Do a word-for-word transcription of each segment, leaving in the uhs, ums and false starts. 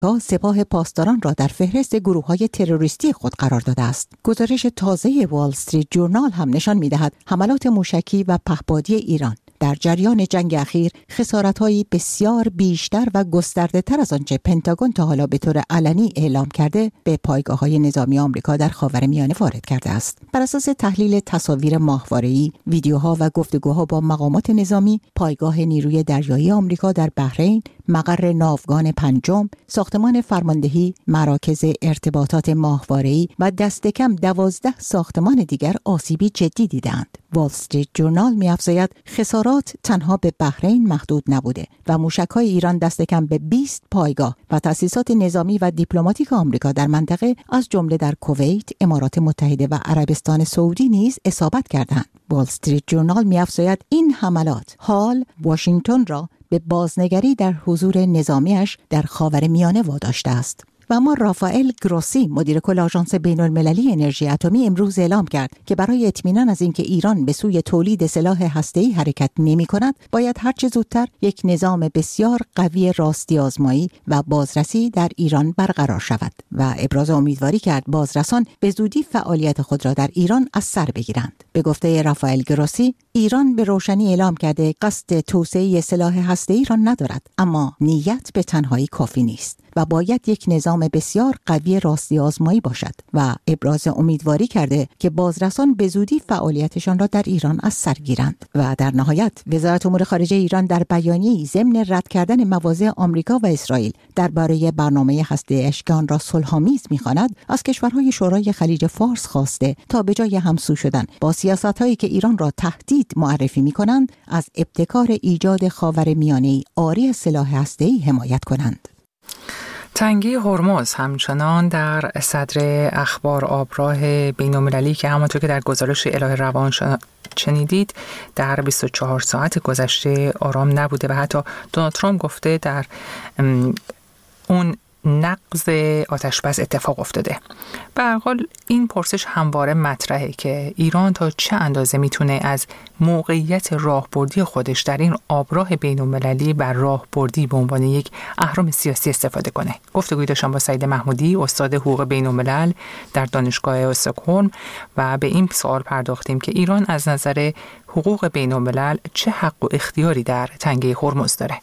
سپاه پاسداران را در فهرست گروه‌های تروریستی خود قرار داده است. گزارش تازه وال استریت جورنال هم نشان می‌دهد حملات موشکی و پهپادی ایران در جریان جنگ اخیر خسارت‌های بسیار بیشتر و گسترده‌تر از آنچه پنتاگون تا حالا به طور علنی اعلام کرده به پایگاه‌های نظامی آمریکا در خاورمیانه وارد کرده است. بر اساس تحلیل تصاویر ماهواره‌ای، ویدیوها و گفتگوها با مقامات نظامی، پایگاه نیروی دریایی آمریکا در بحرین، مقر ناوگان پنجم، ساختمان فرماندهی، مراکز ارتباطات ماهواره‌ای و دست کم دوازده ساختمان دیگر آسیبی جدی دیدند. وال استریت جورنال می‌افزاید خسارات تنها به بحرین محدود نبوده و موشک‌های ایران دست کم به بیست پایگاه و تأسیسات نظامی و دیپلماتیک آمریکا در منطقه از جمله در کویت، امارات متحده و عربستان سعودی نیز اصابت کردند. وال استریت جورنال می‌افزاید این حملات حال واشنگتن را به بازنگری در حضور نظامیش در خاورمیانه واداشته است. و اما رافائل گروسی مدیر کل آژانس بین‌المللی انرژی اتمی امروز اعلام کرد که برای اطمینان از اینکه ایران به سوی تولید سلاح هسته‌ای حرکت نمی‌کند باید هرچه زودتر یک نظام بسیار قوی راستی آزمایی و بازرسی در ایران برقرار شود و ابراز امیدواری کرد بازرسان به زودی فعالیت خود را در ایران از سر بگیرند. به گفته رافائل گروسی، ایران به روشنی اعلام کرده قصد توسعه سلاح هسته‌ای را ندارد، اما نیت به تنهایی کافی نیست و باید یک نظام بسیار قوی راستی آزمایی باشد و ابراز امیدواری کرده که بازرسان به زودی فعالیتشان را در ایران از سر گیرند. و در نهایت وزارت امور خارجه ایران در بیانیه‌ای ضمن رد کردن مواضع آمریکا و اسرائیل درباره برنامه هسته‌ایش که آن را صلح‌آمیز می‌خواند از کشورهای شورای خلیج فارس خواسته تا به جای همسو شدن با سیاست‌هایی که ایران را تهدید معرفی می‌کنند از ابتکار ایجاد خاورمیانه‌ای عاری از سلاح هسته‌ای حمایت کنند. تنگی هرمز همچنان در صدر اخبار آبراه بین‌المللی که همانطور که در گزارش الهه روان شنیدید در بیست و چهار ساعت گذشته آرام نبوده و حتی دونالد ترامپ گفته در اون نقض آتشبس اتفاق افتاده. به هر حال این پرسش همواره مطرحه که ایران تا چه اندازه میتونه از موقعیت راهبردی خودش در این آبراه بین‌المللی بر راهبردی به عنوان یک اهرم سیاسی استفاده کنه. گفتگوی داشتم با سعید محمودی، استاد حقوق بین‌الملل در دانشگاه استکهلم و به این سوال پرداختیم که ایران از نظر حقوق بین‌الملل چه حق و اختیاری در تنگه هرمز داره.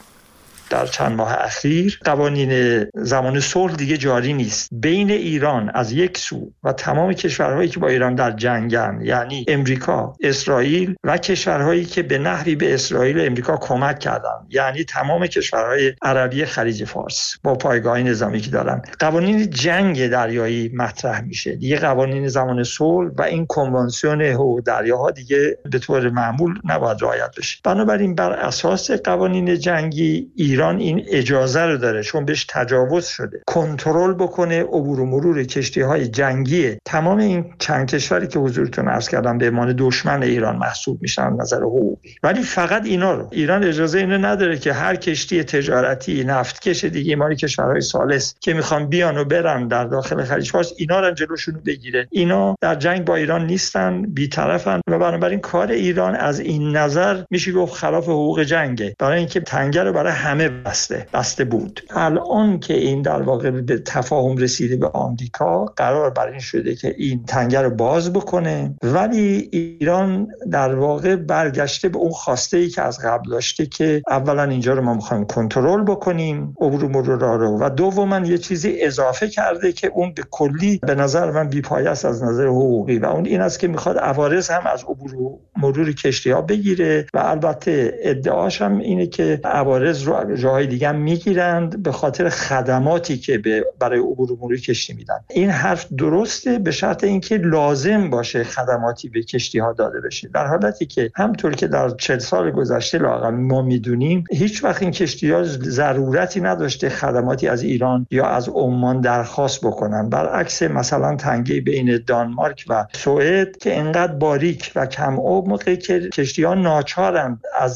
در چند ماه اخیر قوانین زمان صلح دیگه جاری نیست. بین ایران از یک سو و تمام کشورهایی که با ایران در جنگن، یعنی امریکا، اسرائیل و کشورهایی که به نحوی به اسرائیل و امریکا کمک کردن، یعنی تمام کشورهای عربی خلیج فارس با پایگاه نظامی که دارن، قوانین جنگ دریایی مطرح میشه. دیگه قوانین زمان صلح و این کنوانسیون حقوق دریاها دیگه به طور معمول نباید رعایت بشه. بنابراین بر اساس قوانین جنگی ایران این اجازه رو داره، چون بهش تجاوز شده، کنترل بکنه عبور و مرور کشتی‌های جنگی تمام این چند کشوری که حضورتون عرض کردم به عنوان دشمن ایران محسوب میشن نظر حقوقی. ولی فقط اینا رو ایران اجازه اینو نداره که هر کشتی تجارتی، نفتکش دیگه مال کشورهای ثالث که میخوان بیان و برن در داخل خلیج فارس، اینا رو جلوشون بگیره. اینا در جنگ با ایران نیستن، بی‌طرفن و بنابراین کار ایران از این نظر میشه گفت خلاف حقوق جنگه، برای اینکه تنگه رو برای همه بسته بسته بود. الان که این در واقع به تفاهم رسیده به آمریکا، قرار بر این شده که این تنگه رو باز بکنه، ولی ایران در واقع برگشته به اون خواسته‌ای که از قبل داشته که اولا اینجا رو ما می‌خوایم کنترل بکنیم عبور و مرور رو، و دوما یه چیزی اضافه کرده که اون به کلی به نظر من بی‌پایه است از نظر حقوقی، و اون این است که می‌خواد عوارض هم از عبور و مرور کشتی‌ها بگیره و البته ادعاش هم اینه که عوارض رو جاهای دیگه هم میگیرند به خاطر خدماتی که به برای عبور و مرور کشتی میدن. این حرف درسته به شرط اینکه لازم باشه خدماتی به کشتی ها داده بشه، در حالتی که همطور که در چهل سال گذشته لااقل ما میدونیم هیچ وقت این کشتی ها ضرورتی نداشته خدماتی از ایران یا از عمان درخواست بکنن، برعکس مثلا تنگه بین دانمارک و سوئد که انقدر باریک و کم عمقه که کشتی ها ناچارن از یک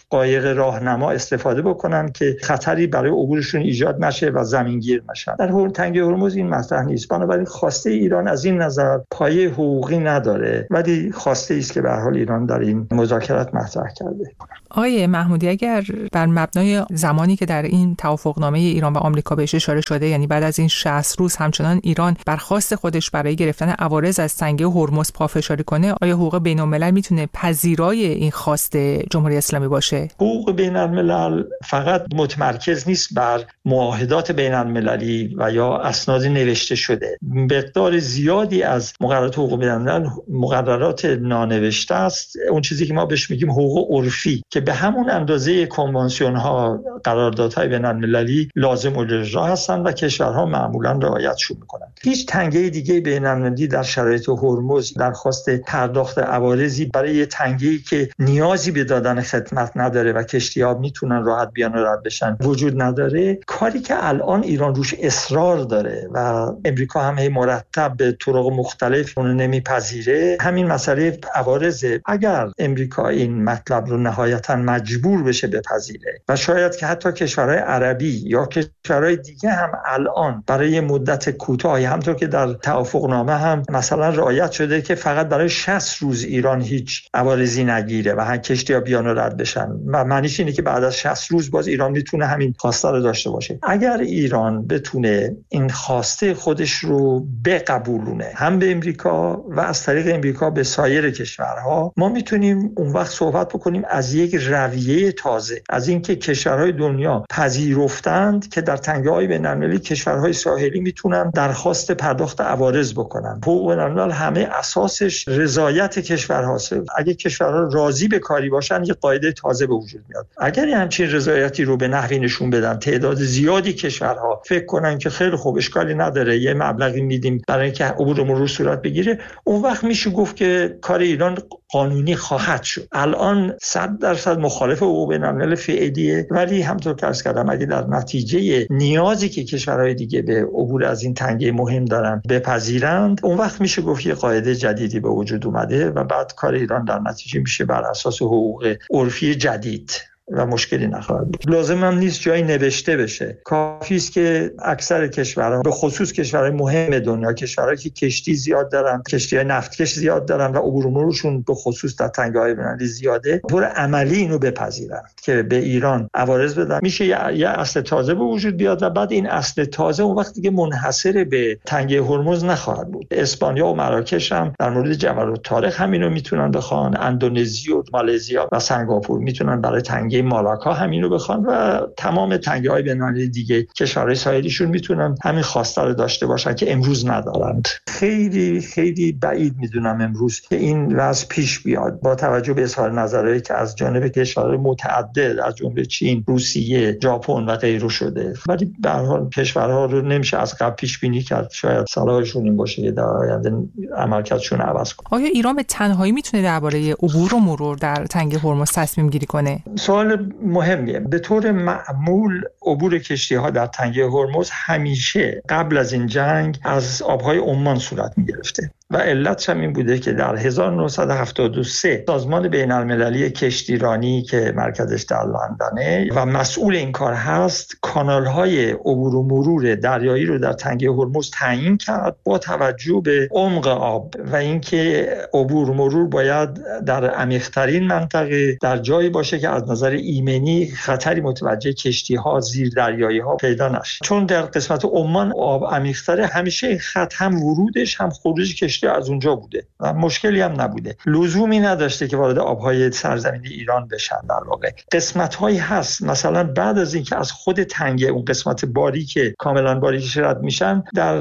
قایق راهنما استفاده بکنن که خطری برای عبورشون ایجاد نشه و زمینگیر نشن. در تنگه هرمز این مطرح نیست. بنابراین خواسته ایران از این نظر پایه حقوقی نداره، ولی خواسته است که به هر حال ایران در این مذاکرات مطرح کرده. آقای محمودی، اگر بر مبنای زمانی که در این توافقنامه ایران و آمریکا بهش اشاره شده، یعنی بعد از این شصت روز همچنان ایران بر خواست خودش برای گرفتن عوارض از تنگه هرمز پافشاری کنه، آیا حقوق بین‌الملل میتونه پذیرای این خواست جمهوری اسلامی باشه؟ حقوق بین‌الملل فقط متمرکز نیست بر معاهدات بین‌المللی و یا اسناد نوشته شده. مقدار زیادی از مقررات حقوق بین‌الملل مقررات نانوشته است، اون چیزی که ما بهش میگیم حقوق عرفی، که به همون اندازه کنوانسیون ها، قراردادهای بین‌المللی لازم الاجرا هستند و کشورها معمولا رعایتشون میکنن. هیچ تنگه دیگه بین‌المللی در شرایط هرمز درخواست پرداخت عوارضی برای یه تنگه‌ای که نیازی به دادن خدمت نداره و کشتی‌ها میتونن راحت بیان و رد بشن وجود نداره. کاری که الان ایران روش اصرار داره و امریکا هم هی مرتب به طرق مختلف اون نمیپذیره، همین مسئله عوارضه. اگر امریکا این مطلب رو نهایتاً مجبور بشه بپذیره و شاید که حتی کشورهای عربی یا کشورهای دیگه هم الان برای مدت کوتاهی، همونطور که در توافقنامه هم مثلا رعایت شده که فقط برای شصت روز ایران هیچ عوارضی نگیره و هر کشتی‌ها بیان و رد بشن، و معنیش اینه که بعد از شصت روز باز ایران میتونه همین خواسته رو داشته باشه. اگر ایران بتونه این خواسته خودش رو بقبولونه، هم به امریکا و از طریق امریکا به سایر کشورها، ما میتونیم اون وقت صحبت بکنیم از یک رویه تازه، از اینکه کشورهای دنیا پذیرفتند که در تنگه‌های بین‌المللی کشورهای ساحلی میتونن درخواست پرداخت عوارض بکنن. حقوق بین‌الملل همه اساسش رضایت کشورهاست. اگه کشورها راضی به کاری باشن، یه قاعده تازه به وجود میاد. اگر همچین رضایتی رو به نحوی نشون بدن، تعداد زیادی کشورها فکر کنن که خیلی خوب، اشکالی نداره، یه مبلغی میدیم برای اینکه عبور و مرور صورت بگیره، اون وقت میشه گفت که کار ایران قانونی خواهد شد. الان صد درصد مخالف حقوق بین‌الملل فعلیه، ولی همونطور که عرض کردم اگه در نتیجه نیازی که کشورهای دیگه به عبور از این تنگه مهم دارن بپذیرند، اون وقت میشه گفت یه قاعده جدیدی به وجود اومده و بعد کار ایران در نتیجه میشه بر اساس حقوق عرفی جدید و مشکلی نخواهد بود. لازم هم نیست جایی نوشته بشه، کافی است که اکثر کشورها، به خصوص کشورهای مهم دنیا، کشورهایی که کشتی زیاد دارن، کشتی‌های نفتکش زیاد دارن و عبور و مرورشون به خصوص در تنگه‌های بین‌المللی زیاده، طور عملی اینو بپذیرن که به ایران عوارض بدن. میشه یه, یه اصل تازه به وجود بیاد و بعد این اصل تازه اون وقت دیگه منحصر به تنگه هرمز نخواهد بود. اسپانیا و مراکش هم در مورد جبل الطارق همینو میتونن بخوان، اندونزی و مالزیا و سنگاپور میتونن برای تنگه مالاکا همینو بخوان و تمام تنگه‌های بین‌المللی دیگه کشورهای ساحلیشون میتونن همین خواسته رو داشته باشن که امروز ندارند. خیلی خیلی بعید میدونم امروز که این وضع پیش بیاد با توجه به اظهار نظرهایی که از جانب کشورهای متعدد از جمله چین، روسیه، ژاپن و غیره شده. ولی به هر حال کشورها رو نمیشه از قبل پیش بینی کرد. شاید صلاحشون این باشه که در آینده عملکردشون عوض کنه. آیا ایران به تنهایی میتونه درباره عبور و مرور در تنگه هرمز تصمیم گیری کنه؟ سوال مهمیه. به طور معمول عبور کشتی‌ها در تنگه هرمز همیشه قبل از این جنگ از آب‌های عمان صورت می‌گرفته و علتش هم این بوده که در هزار و نهصد و هفتاد و سه سازمان بین‌المللی کشتیرانی که مرکزش در لندنه و مسئول این کار هست، کانال‌های عبور و مرور دریایی رو در تنگه هرمز تعیین کرد با توجه به عمق آب و اینکه عبور و مرور باید در عمیق‌ترین منطقه در جایی باشه که از نظر ایمنی خطری متوجه کشتی‌ها زیر دریایی‌ها پیدا نشه. چون در قسمت عمان آب عمیق‌تره، همیشه خط هم ورودش هم خروج کشتی از اونجا بوده و مشکلی هم نبوده، لزومی نداشته که وارد آب‌های سرزمینی ایران بشن. در واقع قسمت‌هایی هست مثلا بعد از اینکه از خود تنگه اون قسمت باریک کاملا باریکش رد میشن، در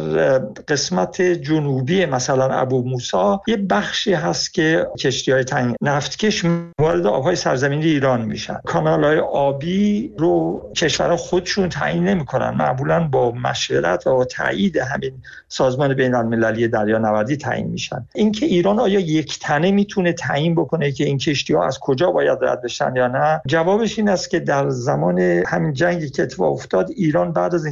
قسمت جنوبی مثلا ابو موسی یه بخشی هست که کشتی‌های تنگ نفتکش وارد آب‌های سرزمینی ایران میشن. کانال‌های آبی رو کشورها خودشون تعیین نمی‌کنن، معمولاً با مشورت و تایید همین سازمان بین‌المللی دریانوردی تعیین میشن. اینکه ایران آیا یک تنه میتونه تعیین بکنه که این کشتی‌ها از کجا باید رد بشن یا نه، جوابش این است که در زمان همین جنگی که اتفاق افتاد، ایران بعد از اینکه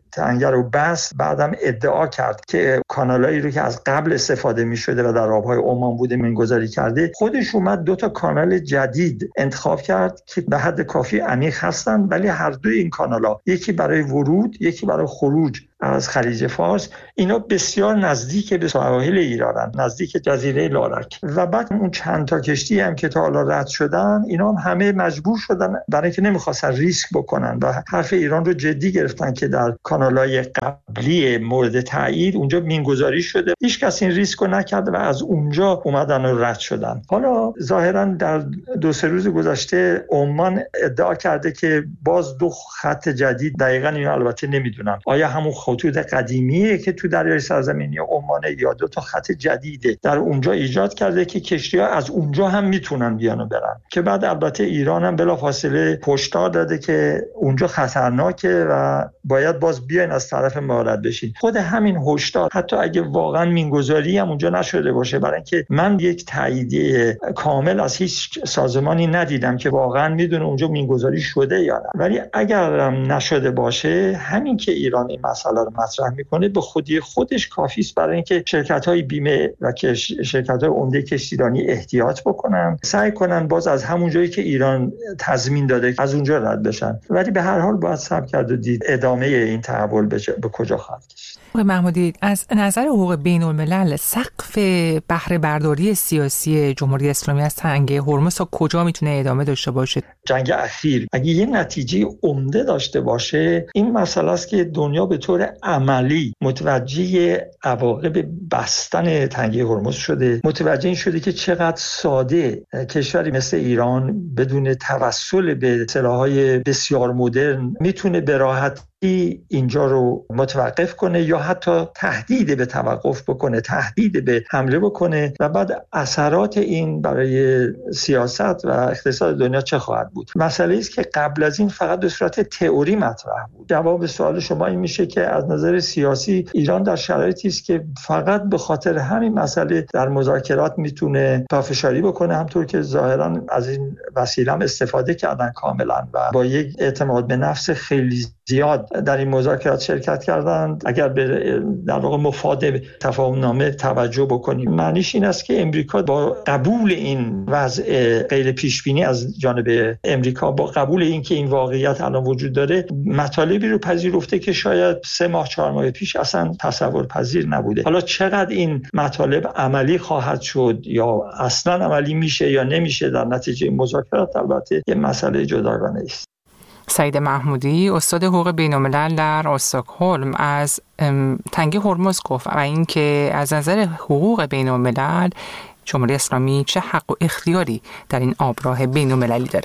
تنگه رو بست، بعدم ادعا کرد که کانالایی رو که از قبل استفاده می شده و در آبهای عمان بوده مینگذاری کرده، خودش اومد دو تا کانال جدید انتخاب کرد که به حد کافی عمیق هستن، ولی هر دوی این کانال‌ها، یکی برای ورود یکی برای خروج از خلیج فارس، اینا بسیار نزدیک به سواحل ایرانن، نزدیک جزیره لارک. و بعد اون چند تا کشتی هم که تا حالا رد شدن، اینا هم همه مجبور شدن برای اینکه نمیخواستن ریسک بکنن و حرف ایران رو جدی گرفتن که در کانال‌های قبلی مورد تایید اونجا مینگذاری شده، هیچ کس این ریسک رو نکرد و از اونجا اومدن و رد شدن. حالا ظاهرا در دو سه روز گذشته عمان ادعا کرده که باز دو خط جدید، دقیقاً اینو البته نمیدونم آیا همون خطوط قدیمیه که تو دریای سرزمینی عمان یا دو تا خط جدیده در اونجا ایجاد کرده که کشتی‌ها از اونجا هم میتونن بیان و برن، که بعد البته ایران هم بلافاصله هشدار داده که اونجا خطرناکه و باید باز بیاین از طرف ما رد بشین. خود همین هشدار حتی اگه واقعا مینگذاری هم اونجا نشده باشه، برای اینکه من یک تاییدیه کامل از هیچ سازمانی ندیدم که واقعا میدونه اونجا مینگذاری شده یا نه، ولی اگر نشده باشه، همین که ایران این مسئله رو مطرح میکنه به خودی خودش کافی است برای اینکه شرکت‌های بیمه و که شرکت‌های عمده کشتیرانی احتیاط بکنن، سعی کنن باز از همون جایی که ایران تضمین داده از اونجا رد بشن. ولی به هر حال باید صبر کرد و دید ادامه این تحول به کجا خواهد کشید. آقای محمودی، از نظر حقوق بین الملل سقف بهره برداری سیاسی جمهوری اسلامی از تنگه هرمز تا کجا میتونه ادامه داشته باشه؟ جنگ اخیر اگه یه نتیجه عمده داشته باشه، این مسئله است که دنیا به طور عملی متوجه عواقب بستن تنگه هرمز شده، متوجه این شده که چقدر ساده کشوری مثل ایران بدون توسل به سلاح‌های بسیار مدرن میتونه به راحتی اینجا رو متوقف کنه یا حتی تهدید به توقف بکنه، تهدید به حمله بکنه و بعد اثرات این برای سیاست و اقتصاد دنیا چه خواهد بود. مسئله است که قبل از این فقط به صورت تئوری مطرح بود. جواب سوال شما این میشه که از نظر سیاسی ایران در شرایطی است که فقط به خاطر همین مسئله در مذاکرات میتونه پافشاری بکنه، همطور که ظاهرا از این وسیله هم استفاده کردن کاملا و با یک اعتماد به نفس خیلی زیاد در این مذاکرات شرکت کردند. اگر به در واقع مفاد تفاهم نامه توجه بکنیم، معنیش این است که امریکا با قبول این وضع غیر پیش بینی از جانب امریکا، با قبول این که این واقعیت الان وجود داره، مطالبی رو پذیرفته که شاید سه ماه چهار ماه پیش اصلا تصور پذیر نبوده. حالا چقدر این مطالب عملی خواهد شد یا اصلا عملی میشه یا نمیشه در نتیجه مذاکرات، البته یه مسئله جداگانه است. سعید محمودی، استاد حقوق بین‌الملل در استکهلم، از تنگه هرمز گفت و اینکه از نظر حقوق بین‌الملل جمهوری اسلامی چه حق و اختیاری در این آبراه بین‌المللی داره.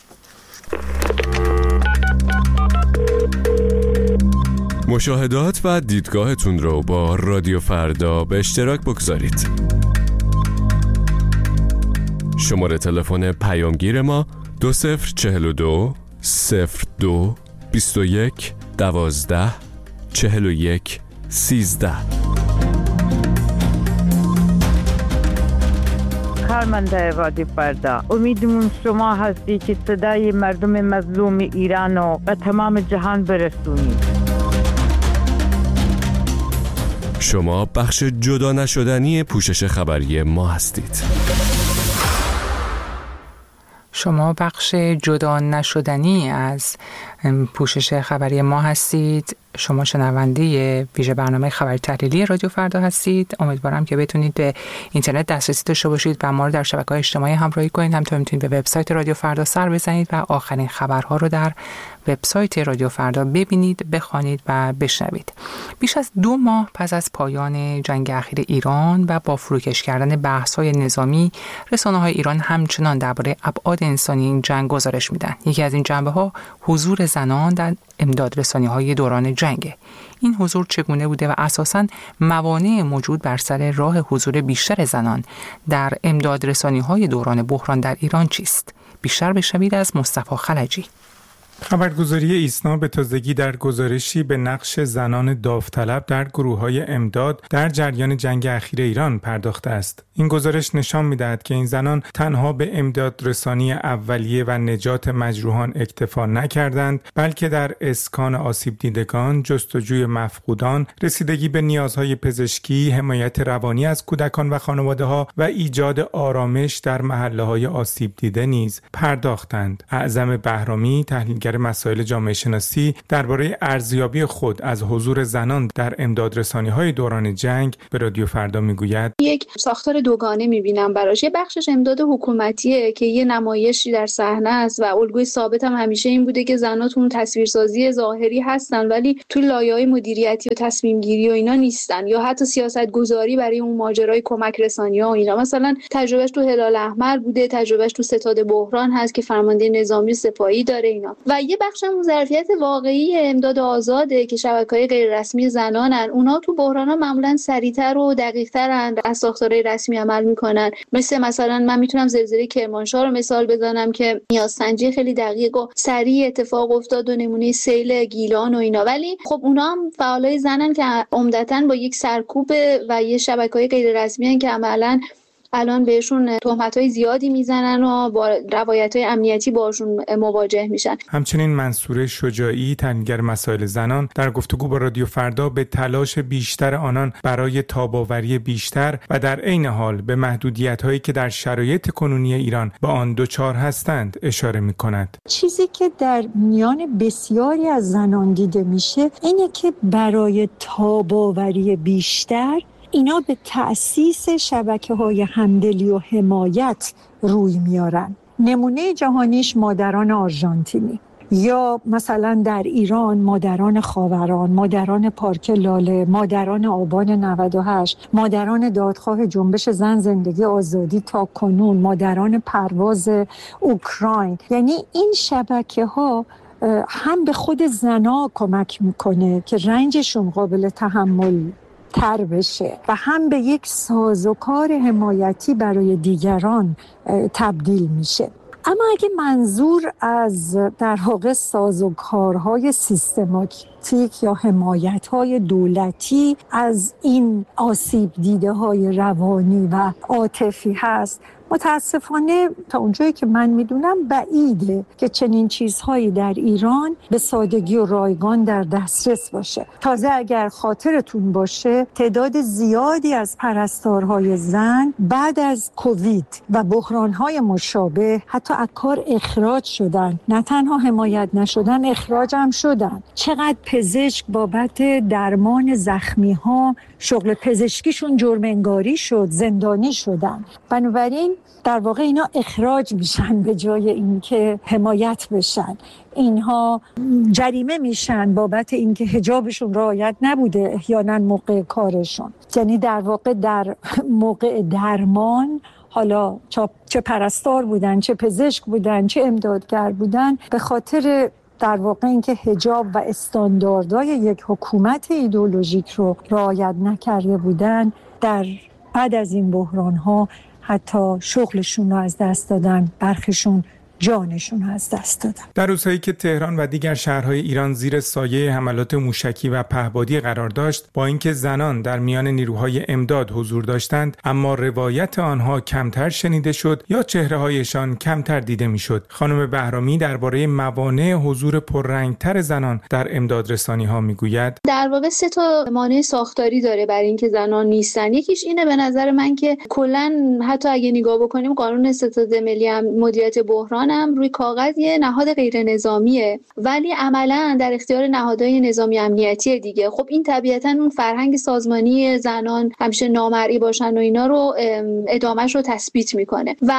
مشاهدات و دیدگاهتون رو با رادیو فردا به اشتراک بگذارید. شماره تلفن پیامگیر ما دو صفر چهل و دو صفر دو بیست و یک دوازده چهل و یک سیزده. کارمنده رادیو فردا، امیدمون شما هستی که صدای مردم مظلوم ایران و به تمام جهان برسونید. شما بخش جدا نشدنی پوشش خبری ما هستید. شما بخش جدا نشدنی از پوشش خبری ما هستید. شما شنونده ویژه برنامه خبری تحلیلی رادیو فردا هستید. امیدوارم که بتونید به اینترنت دسترسی داشته باشید و ما رو در شبکه‌های اجتماعی همراهی کنید. همینطور میتونید به وبسایت رادیو فردا سر بزنید و آخرین خبرها رو در وبسایت رادیو فردا ببینید، بخوانید و بشنوید. بیش از دو ماه پس از پایان جنگ اخیر ایران و با فروکش کردن بحث‌های نظامی، رسانه‌های ایران همچنان درباره ابعاد انسانی این جنگ گزارش میدن. یکی از این جنبه‌ها حضور زنان در امدادرسانی‌های دوران جنگ. این حضور چگونه بوده و اساساً موانع موجود بر سر راه حضور بیشتر زنان در امدادرسانی‌های دوران بحران در ایران چیست؟ بیشتر بشنوید از مصطفی خلجی. خبرگزاری ایسنا به تازگی در گزارشی به نقش زنان داوطلب در گروه‌های امداد در جریان جنگ اخیر ایران پرداخته است. این گزارش نشان می‌دهد که این زنان تنها به امداد رسانی اولیه و نجات مجروحان اکتفا نکردند، بلکه در اسکان آسیب دیدگان، جستجوی مفقودان، رسیدگی به نیازهای پزشکی، حمایت روانی از کودکان و خانواده‌ها و ایجاد آرامش در محله‌های آسیب دیده نیز پرداختند. اعظم بهرامی، تحلیلگر مسائل جامعه شناسی، درباره ارزیابی خود از حضور زنان در امدادرسانی‌های دوران جنگ به رادیو فردا میگوید: یک ساختار دوگانه می‌بینم براش. یه بخشش امداد حکومتیه که یه نمایشی در صحنه است و الگوی ثابت هم همیشه این بوده که زن‌ها تو تصویرسازی ظاهری هستن ولی تو لایه‌های مدیریتی و تصمیم گیری و اینا نیستن، یا حتی سیاست‌گذاری برای اون ماجرای کمک رسانی‌ها و اینا. مثلا تجربهش تو هلال احمر بوده، تجربهش تو ستاد بحران هست که فرمانده نظامی سپاهی داره اینا. و یه بخش هم ظرفیت واقعی امداد آزاده که شبکه‌های غیر رسمی زنانن. اونا تو بحران‌ها معمولاً سریع‌تر و دقیق‌ترن، از ساختارهای رسمی عمل می‌کنن. مثل مثلا من میتونم زلزله کرمانشاه رو مثال بزنم که نیازسنجی خیلی دقیق و سریع اتفاق افتاد و نمونه سیل گیلان و اینا. ولی خب اونا هم فعالای زنن که عمدتاً با یک سرکوب و یه شبکه‌های غیر رسمی ان که عملاً الان بهشون تهمت‌های زیادی میزنن و با روایت‌های امنیتی باشون مواجه میشن. همچنین منصوره شجاعی، تحلیلگر مسائل زنان، در گفتگو با رادیو فردا به تلاش بیشتر آنان برای تاب‌آوری بیشتر و در عین حال به محدودیت‌هایی که در شرایط کنونی ایران با آن دچار هستند اشاره می‌کند. چیزی که در میان بسیاری از زنان دیده میشه اینه که برای تاب‌آوری بیشتر اینا به تأسیس شبکه‌های همدلی و حمایت روی میارن. نمونه جهانیش مادران آرژانتینی، یا مثلا در ایران مادران خاوران، مادران پارک لاله، مادران آبان نود و هشت، مادران دادخواه جنبش زن زندگی آزادی تا کنون، مادران پرواز اوکراین. یعنی این شبکه‌ها هم به خود زنا کمک میکنه که رنجشون قابل تحمل تر بشه و هم به یک سازوکار حمایتی برای دیگران تبدیل میشه. اما اگه منظور از در واقع سازوکارهای سیستماتیک یا حمایت‌های دولتی از این آسیب دیده‌های روانی و عاطفی هست، متاسفانه تا اونجایی که من میدونم بعیده که چنین چیزهایی در ایران به سادگی و رایگان در دسترس باشه. تازه اگر خاطرتون باشه تعداد زیادی از پرستارهای زن بعد از کووید و بحرانهای مشابه حتی از کار اخراج شدن. نه تنها حمایت نشدن، اخراج هم شدن. چقدر پزشک بابت درمان زخمی ها شغل پزشکیشون جرم انگاری شد، زندانی شدن. بنابراین در واقع اینا اخراج میشن به جای اینکه حمایت بشن. اینها جریمه میشن بابت اینکه حجابشون رعایت نبوده احیانا موقع کارشون. یعنی در واقع در موقع درمان، حالا چه پرستار بودن، چه پزشک بودن، چه امدادگر بودن، به خاطر در واقع اینکه حجاب و استانداردهای یک حکومت ایدئولوژیک رو رعایت نکرده بودن، در بعد از این بحران‌ها حتی شغلشون رو از دست دادن، برخیشون جانشون از دست دادن. در روزهایی که تهران و دیگر شهرهای ایران زیر سایه حملات موشکی و پهپادی قرار داشت، با اینکه زنان در میان نیروهای امداد حضور داشتند، اما روایت آنها کمتر شنیده شد یا چهره‌هایشان کمتر دیده میشد. خانم بهرامی درباره موانع حضور پررنگتر زنان در امدادرسانی‌ها میگوید: در واقع سه تا مانع ساختاری داره برای اینکه زنان نیستن. یکیش اینه به نظر من که کلاً حتی اگه نگاه بکنیم قانون ستاد ملی مدیریت بحران هم روی کاغذ یه نهاد غیر نظامیه ولی عملاً در اختیار نهادهای نظامی امنیتی دیگه. خب این طبیعتاً اون فرهنگ سازمانی زنان همیشه نامرئی باشن و اینا رو ادامهش رو تثبیت میکنه و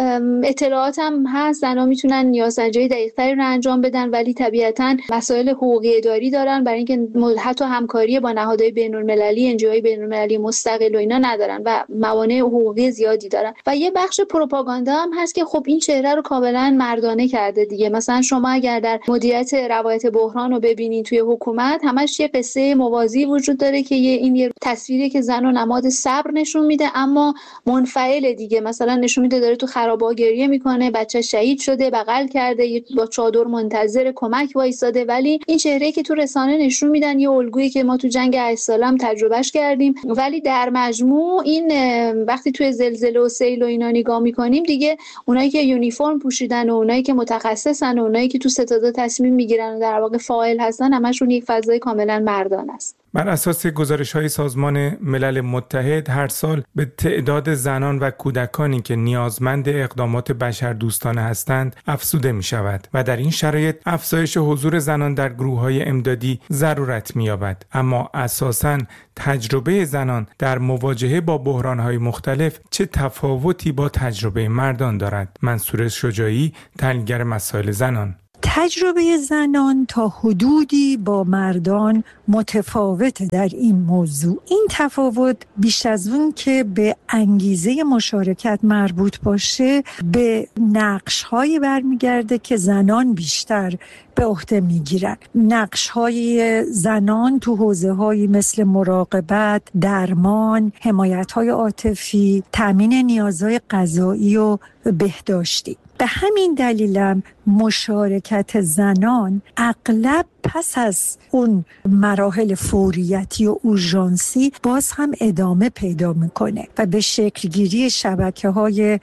اطلاعات هم هست. زنان میتونن نیازسنجی دقیق‌تری رو انجام بدن ولی طبیعتاً مسائل حقوقی اداری دارن برای اینکه حتی همکاری با نهادهای بین‌المللی، انجیوهای بین‌المللی مستقل و اینا ندارن و موانع حقوقی زیادی دارن. و یه بخش پروپاگاندا هم هست که خب این چهره رو کاملا کاملا مردانه کرده دیگه. مثلا شما اگر در مدیریت روایت بحران رو ببینید توی حکومت، همش یه قصه موازی وجود داره که یه این یه تصویری که زن و نماد صبر نشون میده اما منفعل دیگه. مثلا نشون میده داره تو خرابه‌ها گریه میکنه، بچه شهید شده، بغل کرده، با چادر منتظر کمک وایساده، ولی این چهره‌ای که تو رسانه نشون میدن یه الگویی که ما تو جنگ اسلام تجربهش کردیم. ولی در مجموع این وقتی توی زلزله و سیل و اینا نگاه میکنیم دیگه، اونایی که یونیفرم پوشیدن و اونایی که متخصصن و اونایی که تو ستاد تصمیم میگیرن و در واقع فاعل هستن، همشون یک فضای کاملا مردانه است. بر اساس گزارش‌های سازمان ملل متحد هر سال به تعداد زنان و کودکانی که نیازمند اقدامات بشردوستانه هستند افزوده می‌شود و در این شرایط افزایش حضور زنان در گروه‌های امدادی ضرورت می‌یابد. اما اساساً تجربه زنان در مواجهه با بحران‌های مختلف چه تفاوتی با تجربه مردان دارد؟ منصور شجاعی، تحلیلگر مسائل زنان: تجربه زنان تا حدودی با مردان متفاوته در این موضوع. این تفاوت بیش از اون که به انگیزه مشارکت مربوط باشه، به نقش‌هایی برمیگرده که زنان بیشتر به عهده میگیرن. نقش‌های زنان تو حوزه‌هایی مثل مراقبت، درمان، حمایت‌های عاطفی، تامین نیازهای غذایی و بهداشتی. به همین دلیلم مشارکت زنان اغلب پس از اون مراحل فوریتی و اورژانسی باز هم ادامه پیدا میکنه و به شکلگیری شبکه‌های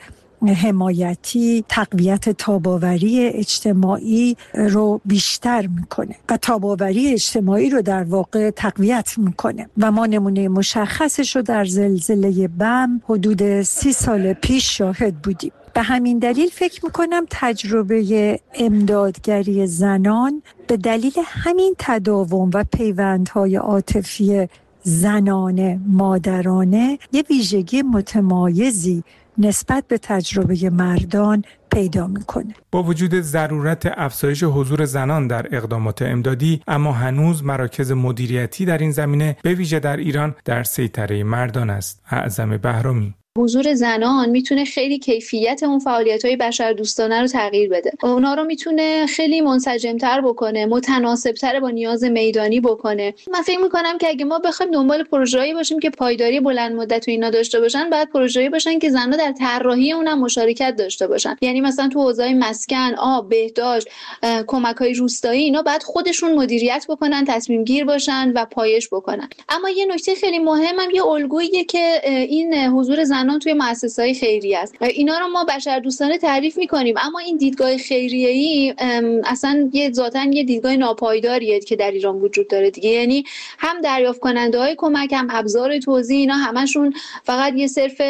حمایتی، تقویت تاباوری اجتماعی رو بیشتر میکنه و تاباوری اجتماعی رو در واقع تقویت میکنه و ما نمونه مشخصش رو در زلزله بم حدود سی سال پیش شاهد بودیم. به همین دلیل فکر میکنم تجربه امدادگری زنان به دلیل همین تداوم و پیوندهای عاطفی زنانه مادرانه یه ویژگی متمایزی نسبت به تجربه مردان پیدا میکنه. با وجود ضرورت افزایش حضور زنان در اقدامات امدادی، اما هنوز مراکز مدیریتی در این زمینه به ویژه در ایران در سیطره مردان است. اعظم بهرامی: حضور زنان میتونه خیلی کیفیت اون فعالیت‌های بشردوستانه رو تغییر بده. اونا رو میتونه خیلی منسجم‌تر بکنه، متناسب‌تر با نیاز میدانی بکنه. من فکر می‌کنم که اگه ما بخوایم دنبال پروژه‌ای باشیم که پایداری بلند مدت و اینا داشته باشن، باید پروژه‌ای باشن که زن‌ها در طراحی اونم مشارکت داشته باشن. یعنی مثلا تو حوزه‌های مسکن، آب، بهداشت، کمک‌های روستایی، اینا باید خودشون مدیریت بکنن، تصمیم گیر باشن و پایش بکنن. اما یه نکته خیلی مهمم یه الگوییه که این حضور زنان توی مؤسسه‌های خیریه است. اینا رو ما بشردوستانه تعریف می‌کنیم، اما این دیدگاه خیریه‌ای اصلا یه ذاتاً یه دیدگاه ناپایداریه که در ایران وجود داره دیگه. یعنی هم دریافت کننده‌های کمک، هم ابزار توزیع، اینا همشون فقط یه صرف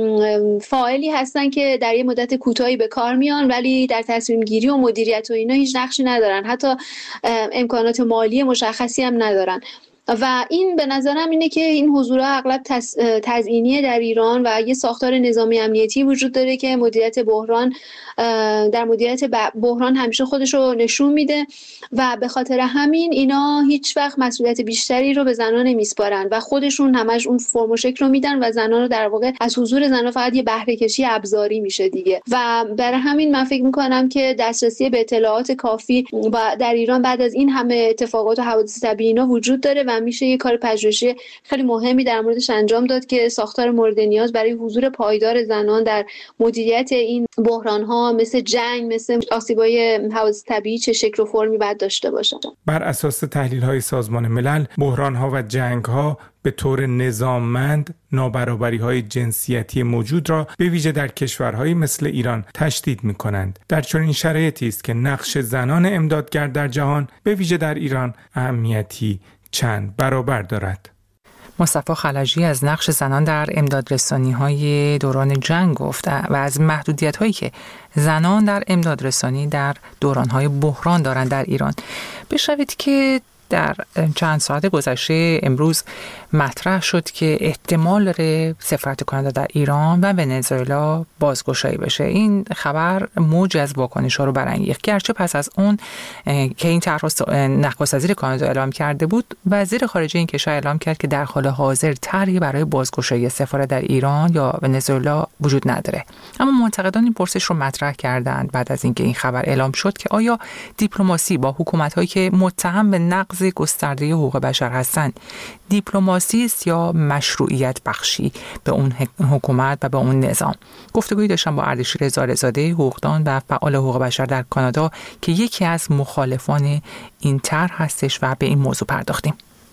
فاعلی هستن که در یه مدت کوتاهی به کار میان، ولی در تصمیم گیری و مدیریت و اینا هیچ نقشی ندارن، حتی امکانات مالی مشخصی هم ندارن. و این به نظرم اینه که این حضورها اغلب تزیینیه در ایران و یه ساختار نظامی امنیتی وجود داره که مدیریت بحران در مدیریت بحران همیشه خودش رو نشون میده و به خاطر همین اینا هیچ وقت مسئولیت بیشتری رو به زنان نمیسپارن و خودشون همش اون فرم و شکل رو میدن و زنان رو در واقع از حضور زنان فقط یه بهره کشی ابزاری میشه دیگه. و برای همین من فکر میکنم که دسترسی به اطلاعات کافی در ایران بعد از این همه اتفاقات و حوادث طبیعی اینا وجود داره و میشه یه کار پژوهشی خیلی مهمی در موردش انجام داد که ساختار مورد نیاز برای حضور پایدار زنان در مدیریت این بحران‌ها مثل جنگ، مثل آسیب‌های حوادث طبیعی چه شکل و فرمی باید داشته باشه. بر اساس تحلیل‌های سازمان ملل، بحران‌ها و جنگ‌ها به طور نظاممند نابرابری‌های جنسیتی موجود را به ویژه در کشورهایی مثل ایران تشدید می‌کنند. در چنین شرایطی است که نقش زنان امدادگر در جهان به ویژه در ایران اهمیتی چند برابر دارد. مصطفی خلجی از نقش زنان در امدادرسانی‌های دوران جنگ گفت و از محدودیت‌هایی که زنان در امدادرسانی در دوران‌های بحران دارند در ایران. بشنوید که در چند ساعت گذشته امروز مطرح شد که احتمال داره سفارت کانادا در ایران و ونزوئلا بازگشایی بشه. این خبر موج از واکنش‌ها رو برانگیخت. گرچه پس از اون که این طرح نخست وزیر کانادا اعلام کرده بود، وزیر خارجه این کشور اعلام کرد که در حال حاضر طرحی برای بازگشایی سفارت در ایران یا ونزوئلا وجود نداره. اما منتقدان این پرسش رو مطرح کردند بعد از اینکه این خبر اعلام شد که آیا دیپلماسی با حکومت‌هایی که متهم به نقض گسترده حقوق بشر هستند دیپلماسی است یا مشروعیت بخشی به اون حکومت و به اون نظام. گفتگویی داشتم با اردشیر زارع‌زاده، حقوقدان و فعال حقوق بشر در کانادا که یکی از مخالفان این طرح هستش و به این موضوع پرداختیم.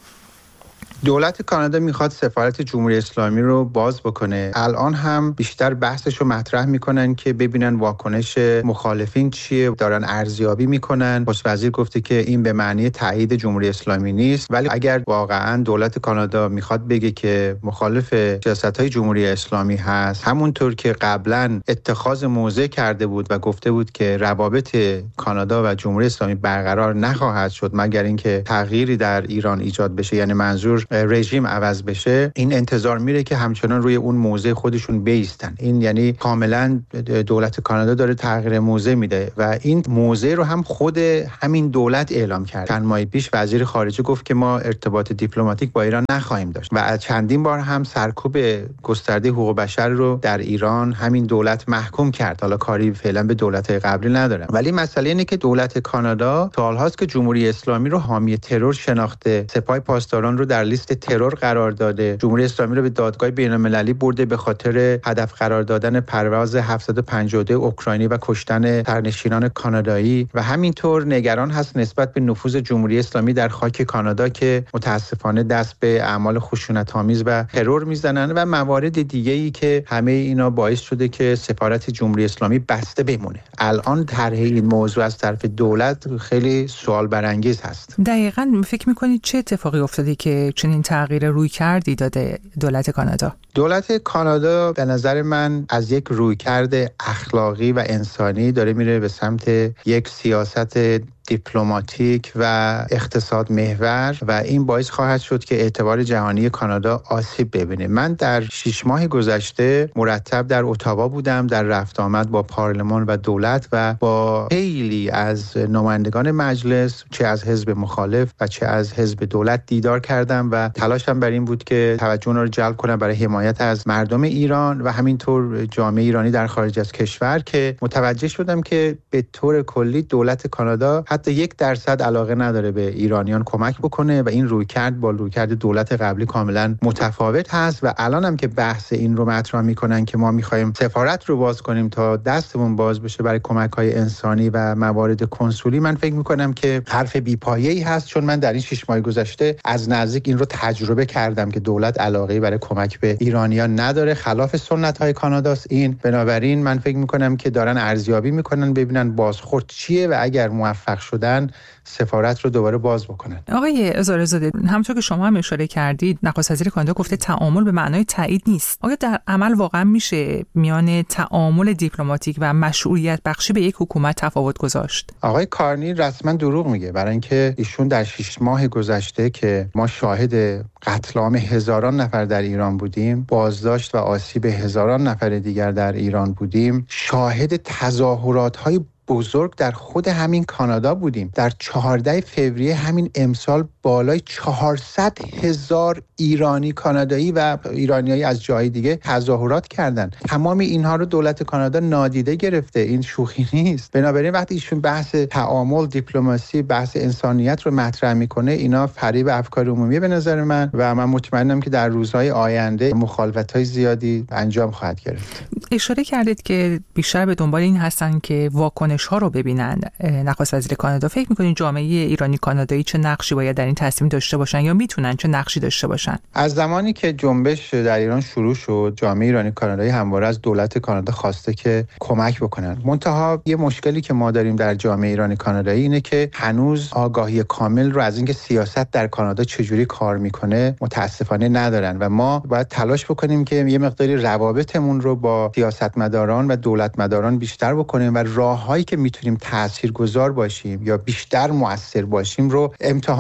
دولت کانادا میخواد سفارت جمهوری اسلامی رو باز بکنه. الان هم بیشتر بحثش رو مطرح میکنن که ببینن واکنش مخالفین چیه، دارن ارزیابی میکنن. نخست وزیر گفته که این به معنی تایید جمهوری اسلامی نیست، ولی اگر واقعا دولت کانادا میخواد بگه که مخالف سیاست‌های جمهوری اسلامی هست، همونطور که قبلا اتخاذ موضع کرده بود و گفته بود که روابط کانادا و جمهوری اسلامی برقرار نخواهد شد مگر اینکه تغییری در ایران ایجاد بشه، یعنی منظور رژیم عوض بشه، این انتظار میره که همچنان روی اون موضع خودشون بیستن. این یعنی کاملا دولت کانادا داره تغییر موضع میده و این موضع رو هم خود همین دولت اعلام کرد. چند ماه پیش وزیر خارجه گفت که ما ارتباط دیپلماتیک با ایران نخواهیم داشت و از چندین بار هم سرکوب گسترده حقوق بشر رو در ایران همین دولت محکوم کرد. حالا کاری فعلا به دولت‌های قبلی ندارم، ولی مسئله اینه که دولت کانادا سال‌هاست که جمهوری اسلامی رو حامی ترور شناخته، سپاه پاسداران رو در لیست ترور قرار داده، جمهوری اسلامی رو به دادگاه بین‌المللی برده به خاطر هدف قرار دادن پرواز هفتصد و پنجاه و دو اوکراینی و کشتن سرنشینان کانادایی و همینطور نگران هست نسبت به نفوذ جمهوری اسلامی در خاک کانادا که متاسفانه دست به اعمال خشونت‌آمیز و ترور میزنن و موارد دیگه‌ای که همه اینا باعث شده که سفارت جمهوری اسلامی بسته بمونه. الان طرح این موضوع از طرف دولت خیلی سوال برانگیز هست. دقیقاً فکر می‌کنید چه اتفاقی افتاده که چنین تغییر روی کردی داده دولت کانادا؟ دولت کانادا به نظر من از یک رویکرد اخلاقی و انسانی داره میره به سمت یک سیاست دیپلماتیک و اقتصاد محور و این باعث خواهد شد که اعتبار جهانی کانادا آسیب ببینه. من در شش ماه گذشته مرتب در اتاوا بودم، در رفت آمد با پارلمان و دولت و با خیلی از نمایندگان مجلس، چه از حزب مخالف و چه از حزب دولت دیدار کردم و تلاشم بر این بود که توجه اونها رو جلب کنم برای حمایت از مردم ایران و همینطور جامعه ایرانی در خارج از کشور، که متوجه شدم که به طور کلی دولت کانادا حتی یک درصد علاقه نداره به ایرانیان کمک بکنه و این رویکرد با رویکرد دولت قبلی کاملا متفاوت هست و الان هم که بحث این رو مطرح میکنن که ما میخوایم سفارت رو باز کنیم تا دستمون باز بشه برای کمک‌های انسانی و موارد کنسولی، من فکر میکنم که حرف بی‌پایه‌ای هست، چون من در این شش ماه گذشته از نزدیک این رو تجربه کردم که دولت علاقه برای کمک به ایرانیان نداره، خلاف سنت‌های کاناداست این. بنابراین من فکر میکنم که دارن ارزیابی میکنن ببینن بازخورد چیه و اگر موفق شدن سفارت رو دوباره باز بکنن. آقای زارع‌زاده، همونطور که شما هم اشاره کردید، نخست وزیر کانادا گفته تعامل به معنای تایید نیست. آیا در عمل واقعا میشه میان تعامل دیپلماتیک و مشروعیت بخشی به یک حکومت تفاوت گذاشت؟ آقای کارنی رسما دروغ میگه، برای اینکه ایشون در شش ماه گذشته که ما شاهد قتل عام هزاران نفر در ایران بودیم، بازداشت و آسیب هزاران نفر دیگر در ایران بودیم، شاهد تظاهرات‌های بزرگ در خود همین کانادا بودیم. در چهاردهم فوریه همین امسال بالای چهارصد هزار ایرانی کانادایی و ایرانیایی از جای دیگه تظاهرات کردن. تمام اینها رو دولت کانادا نادیده گرفته. این شوخی نیست. بنابراین وقتی ایشون بحث تعامل، دیپلماسی، بحث انسانیت رو مطرح میکنه، اینا فریب افکار عمومی به نظر من و من مطمئنم که در روزهای آینده مخالفت‌های زیادی انجام خواهد گرفت. اشاره کردید که بیشتر به دنبال این هستن که واکنش ها رو ببینن. نخست وزیر کانادا، فکر می‌کنید جامعه ایرانی کانادایی چه نقشی باید در این تصمیم داشته باشن یا میتونن چه نقشی داشته باشن؟ از زمانی که جنبش در ایران شروع شد، جامعه ایرانی کانادایی همواره از دولت کانادا خواسته که کمک بکنن. منتها یه مشکلی که ما داریم در جامعه ایرانی کانادایی اینه که هنوز آگاهی کامل رو از اینکه سیاست در کانادا چجوری کار میکنه متاسفانه ندارن و ما باید تلاش بکنیم که یه مقداری روابطمون رو با سیاستمداران و دولتمداران بیشتر بکنیم و راههایی که میتونیم تاثیرگذار باشیم یا بیشتر مؤثر باشیم رو امتحان کنیم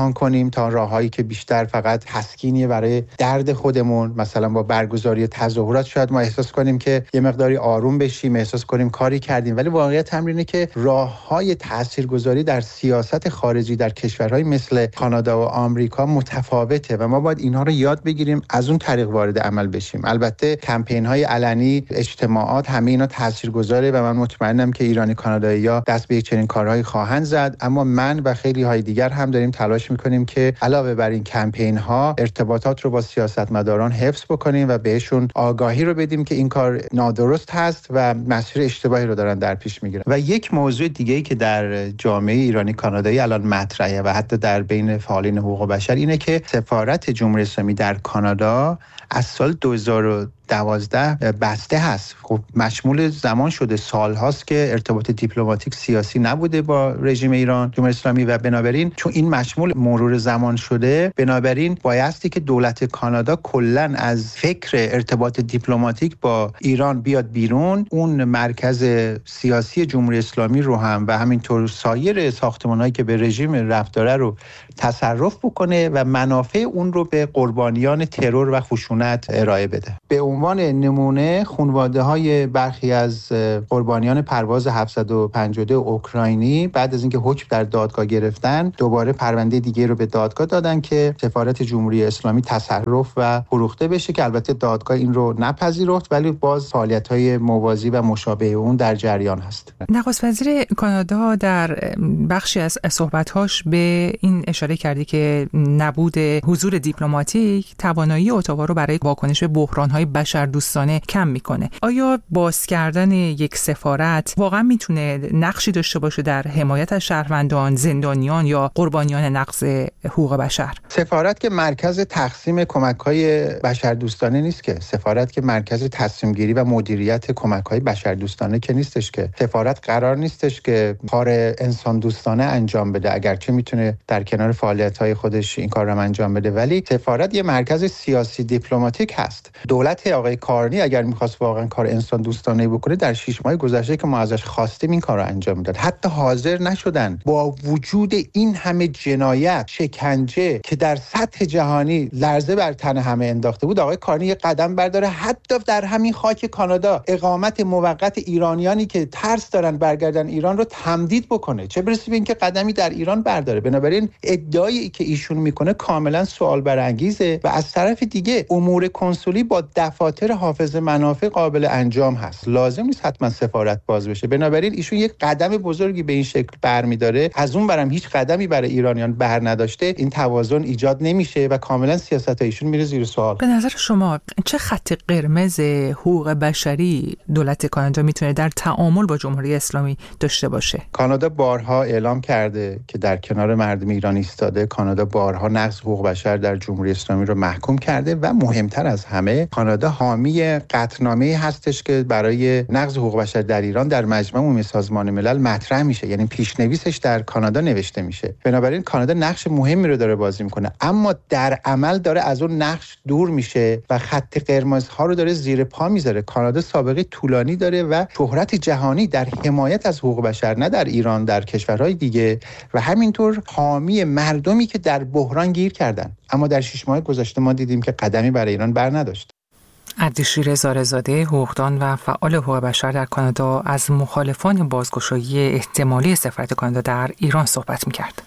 بریم تا راههایی که بیشتر فقط تسکینی برای درد خودمون، مثلا با برگزاری تظاهرات شاید ما احساس کنیم که یه مقداری آروم بشیم، احساس کنیم کاری کردیم، ولی واقعیت هم اینه که راههای تاثیرگذاری در سیاست خارجی در کشورهای مثل کانادا و آمریکا متفاوته و ما باید اینها رو یاد بگیریم، از اون طریق وارد عمل بشیم. البته کمپین‌های علنی، اجتماعات، همه اینا تاثیرگذاره و من مطمئنم که ایرانی کانادایی‌ها دست به چنین کارهایی خواهند زد، اما من و خیلی های دیگر هم داریم تلاش می‌کنیم که علاوه بر این کمپین‌ها ارتباطات رو با سیاستمداران حفظ بکنیم و بهشون آگاهی رو بدیم که این کار نادرست هست و مسیر اشتباهی رو دارن در پیش میگیرن. و یک موضوع دیگه‌ای که در جامعه ایرانی کانادایی الان مطرحه و حتی در بین فعالین حقوق بشر اینه که سفارت جمهوری اسلامی در کانادا از سال دو هزار و دوازده بسته هست. خب مشمول زمان شده، سال هاست که ارتباط دیپلماتیک سیاسی نبوده با رژیم ایران جمهوری اسلامی و بنابراین چون این مشمول مرور زمان شده، بنابراین بایستی که دولت کانادا کلاً از فکر ارتباط دیپلماتیک با ایران بیاد بیرون، اون مرکز سیاسی جمهوری اسلامی رو هم و همینطور سایر ساختمان‌هایی که به رژیم ربط داره رو تصرف بکنه و منافع اون رو به قربانیان ترور و خشونت ارائه بده. به عنوان نمونه خانواده‌های برخی از قربانیان پرواز هفتصد و پنجاه و دو اوکراینی بعد از اینکه حکم در دادگاه گرفتن دوباره پرونده دیگه رو به دادگاه دادن که سفارت جمهوری اسلامی تصرف و فروخته بشه که البته دادگاه این رو نپذیرفت، ولی باز فعالیت‌های موازی و مشابه اون در جریان هست. نخست وزیر کانادا در بخشی از صحبت‌هاش به این اشاره کردی که نبود حضور دیپلماتیک توانایی اتاوا رو برای واکنش به بحران‌های بشردوستانه کم میکنه. آیا باز کردن یک سفارت واقعا میتونه نقشی داشته باشه در حمایت از شهروندان، زندانیان یا قربانیان نقض حقوق بشر؟ سفارت که مرکز تقسیم کمک‌های بشردوستانه نیست که، سفارت که مرکز تصمیم گیری و مدیریت کمک‌های بشردوستانه که نیستش که. سفارت قرار نیستش که کار انسان دوستانه انجام بده، اگرچه میتونه در کنار فعالیت‌های خودش این کار رو انجام بده، ولی سفارت یه مرکز سیاسی دیپلماتیک هست. دولت آقای کارنی اگر می‌خواست واقعا کار انسان دوستانه بکنه در شش ماه گذشته که ما ازش خواستیم این کار رو انجام میداد، حتی حاضر نشدن. با وجود این همه جنایت، شکنجه که در سطح جهانی لرزه بر تن همه انداخته بود، آقای کارنی یک قدم برداره حتی در همین خاک کانادا اقامت موقت ایرانیانی که ترس دارن برگردن ایران رو تمدید بکنه، چه برسه به اینکه قدمی در ایران برداره. بنابراین ادعایی که ایشون میکنه کاملا سوال برانگیزه و از طرف دیگه امور کنسولی با دفاتر حافظ منافع قابل انجام هست، لازم نیست حتما سفارت باز بشه. بنابراین ایشون یک قدم بزرگی به این شکل برمی‌داره، از اون برم هیچ قدمی برای ایرانیان بر نداشته، این توازن ایجاد نمیشه و کاملا سیاست ایشون میره زیر سوال. به نظر شما چه خط قرمز حقوق بشری دولت کانادا میتونه در تعامل با جمهوری اسلامی داشته باشه؟ کانادا بارها اعلام کرده که در کنار مردم ایران ایستاده. کانادا بارها نقض حقوق بشر در جمهوری اسلامی رو محکوم کرده و مهمتر از همه کانادا حامی قطعنامه‌ای هستش که برای نقض حقوق بشر در ایران در مجمع عمومی سازمان ملل مطرح میشه، یعنی پیشنویسش در کانادا نوشته میشه. بنابراین کانادا نقش مهمی رو داره بازی میکنه، اما در عمل داره از اون نقش دور میشه و خط قرمزها رو داره زیر پا میذاره. کانادا سابقه طولانی داره و شهرت جهانی در حمایت از حقوق بشر، نه در ایران، در کشورهای دیگه، و همینطور حامی مردمی که در بحران گیر کردن. اما در شش ماه گذشته ما دیدیم که قدمی برای ایران بر نداشت. اردشیر زاره‌زاده، حقوقدان و فعال حقوق بشر در کانادا، از مخالفان بازگشایی احتمالی سفارت کانادا در ایران صحبت می‌کرد.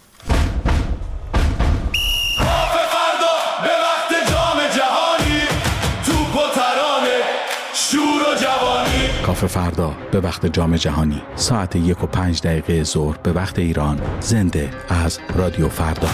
کافه فردا به وقت جام جهانی ساعت یک و پنج دقیقه ظهر به وقت ایران، زنده از رادیو فردا.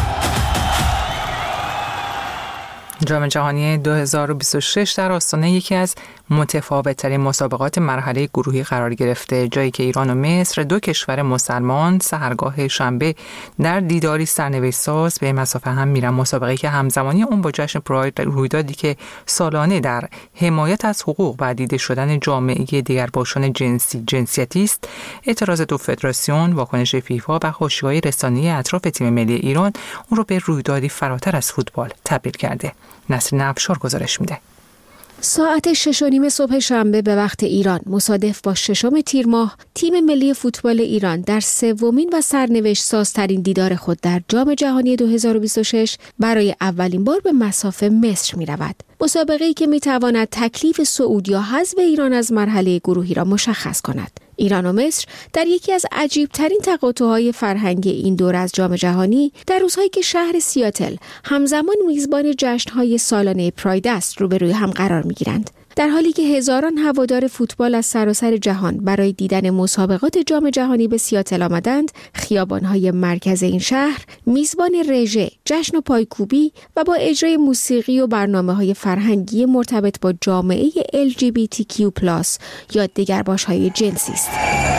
جام جهانی دو هزار و بیست و شش در آستانه یکی از متفاوت‌ترین مسابقات مرحله گروهی قرار گرفته، جایی که ایران و مصر، دو کشور مسلمان، سحرگاه شنبه در دیداری سرنوشت‌ساز به مسافه هم میرن. مسابقه‌ای که همزمانی اون با جشن پراید، رویدادی که سالانه در حمایت از حقوق و دیده شدن جامعه دیگرباشان جنسی جنسیتی است. اعتراض دو فدراسیون، واکنش فیفا و حاشیه‌های رسانه‌ای اطراف تیم ملی ایران اون رو به رویدادی فراتر از فوتبال تبدیل کرده. نسرین افشار گزارش میده. ساعت شش و نیم صبح شنبه به وقت ایران مصادف با ششم تیر ماه، تیم ملی فوتبال ایران در سومین و سرنوشت سازترین دیدار خود در جام جهانی دو هزار و بیست و شش برای اولین بار به مصاف مصر می رود. مسابقه‌ای که می تواند تکلیف صعود یا حذف ایران از مرحله گروهی را مشخص کند. ایران و مصر در یکی از عجیب‌ترین تقاطع‌های فرهنگی این دور از جام جهانی در روزهایی که شهر سیاتل همزمان میزبان جشن‌های سالانه پراید است روبروی هم قرار می‌گیرند. در حالی که هزاران هوادار فوتبال از سراسر جهان برای دیدن مسابقات جام جهانی به سیاتل آمدند، خیابان‌های مرکز این شهر میزبان رژه، جشن و پایکوبی و با اجرای موسیقی و برنامه‌های فرهنگی مرتبط با جامعه ال جی بی تی کیو پلاس یا دگرباش‌های جنسی است.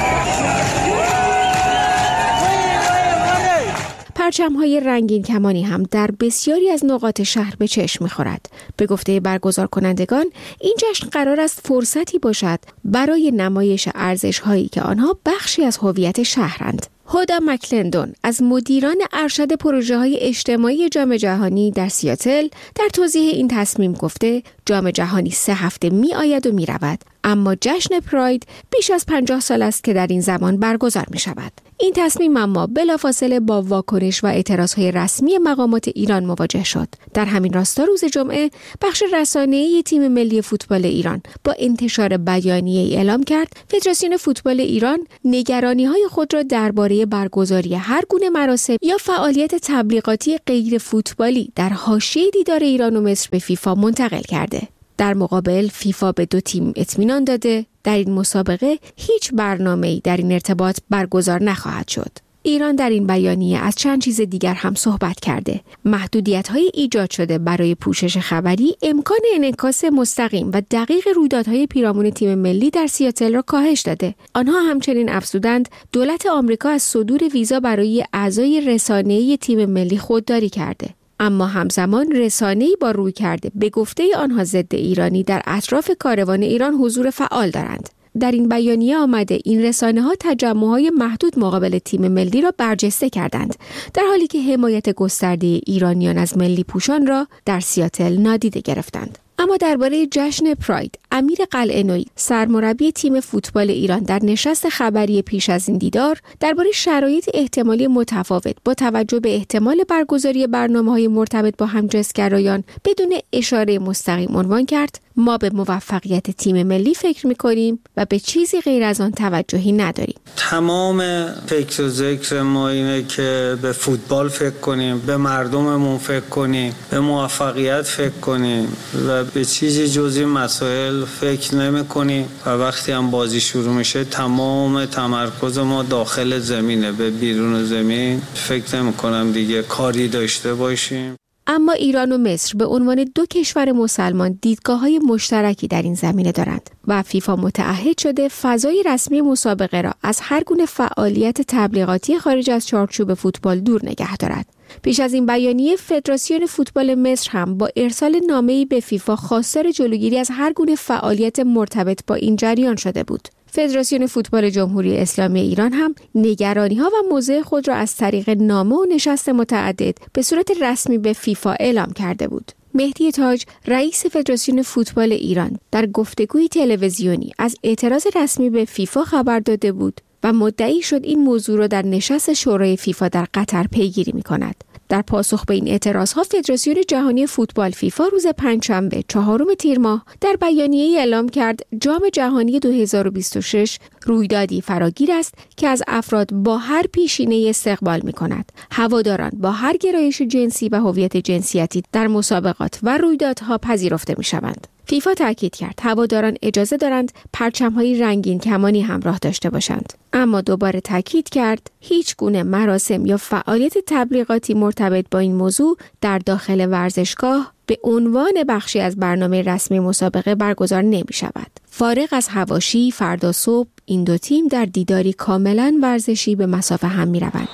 پرچم‌های رنگین کمانی هم در بسیاری از نقاط شهر به چشم می‌خورد. به گفته برگزار کنندگان، این جشن قرار است فرصتی باشد برای نمایش ارزش‌هایی که آنها بخشی از هویت شهرند. هودا مکلندون از مدیران ارشد پروژه‌های اجتماعی جام جهانی در سیاتل در توضیح این تصمیم گفته جام جهانی سه هفته می آید و می رود، اما جشن پراید بیش از پنجاه سال است که در این زمان برگزار می شود. این تصمیم اما بلافاصله با واکنش و اعتراضهای رسمی مقامات ایران مواجه شد. در همین راستا روز جمعه بخش رسانه‌ای تیم ملی فوتبال ایران با انتشار بیانیه‌ای اعلام کرد فدراسیون فوتبال ایران نگرانی‌های خود را درباره برگزاری هر گونه مراسم یا فعالیت تبلیغاتی غیر فوتبالی در حاشیه دیدار ایران و مصر به فیفا منتقل کرده. در مقابل فیفا به دو تیم اطمینان داده در این مسابقه هیچ برنامه‌ای در این ارتباط برگزار نخواهد شد. ایران در این بیانیه از چند چیز دیگر هم صحبت کرده. محدودیت‌های ایجاد شده برای پوشش خبری امکان انعکاس مستقیم و دقیق رویدادهای پیرامون تیم ملی در سیاتل را کاهش داده. آنها همچنین افزودند دولت آمریکا از صدور ویزا برای اعضای رسانه‌ای تیم ملی خودداری کرده. اما همزمان رسانه‌ای با روی کرده به گفته آنها ضد ایرانی در اطراف کاروان ایران حضور فعال دارند. در این بیانیه آمده این رسانه‌ها تجمع‌های محدود مقابل تیم ملی را برجسته کردند، در حالی که حمایت گسترده ایرانیان از ملی پوشان را در سیاتل نادیده گرفتند. اما درباره جشن پراید، امیر قلعه‌نویی سرمربی تیم فوتبال ایران در نشست خبری پیش از این دیدار درباره شرایط احتمالی متفاوت با توجه به احتمال برگزاری برنامه‌های مرتبط با همجنسگرایان بدون اشاره مستقیم عنوان کرد: ما به موفقیت تیم ملی فکر می‌کنیم و به چیزی غیر از آن توجهی نداریم. تمام فکر و ذکر ما اینه که به فوتبال فکر کنیم، به مردممون فکر کنیم، به موفقیت فکر کنیم و به چیزی جز این مسائل فکر نمی‌کنیم و وقتی هم بازی شروع میشه تمام تمرکز ما داخل زمینه، به بیرون زمین فکر نمی‌کنم دیگه کاری داشته باشیم. اما ایران و مصر به عنوان دو کشور مسلمان دیدگاه‌های مشترکی در این زمینه دارند و فیفا متعهد شده فضای رسمی مسابقه را از هر گونه فعالیت تبلیغاتی خارج از چارچوب فوتبال دور نگه دارد. پیش از این بیانیه فدراسیون فوتبال مصر هم با ارسال نامه‌ای به فیفا خواستار جلوگیری از هر گونه فعالیت مرتبط با این جریان شده بود. فدراسیون فوتبال جمهوری اسلامی ایران هم نگرانی‌ها و موضع خود را از طریق نامه و نشست متعدد به صورت رسمی به فیفا اعلام کرده بود. مهدی تاج رئیس فدراسیون فوتبال ایران در گفتگوی تلویزیونی از اعتراض رسمی به فیفا خبر داده بود و مدعی شد این موضوع را در نشست شورای فیفا در قطر پیگیری می‌کند. در پاسخ به این اعتراضها فدراسیون جهانی فوتبال فیفا روز پنجشنبه چهارم تیر ماه در بیانیه‌ای اعلام کرد جام جهانی دو هزار و بیست و شش رویدادی فراگیر است که از افراد با هر پیشینه استقبال می‌کند. هواداران با هر گرایش جنسی و هویت جنسیتی در مسابقات و رویدادها پذیرفته می‌شوند. فیفا تاکید کرد هواداران اجازه دارند پرچم‌های رنگین کمانی همراه داشته باشند، اما دوباره تاکید کرد هیچ گونه مراسم یا فعالیت تبلیغاتی مرتبط با این موضوع در داخل ورزشگاه به عنوان بخشی از برنامه رسمی مسابقه برگزار نمی‌شود. فارغ از حواشی، فردا صبح این دو تیم در دیداری کاملاً ورزشی به مصاف هم می‌روند.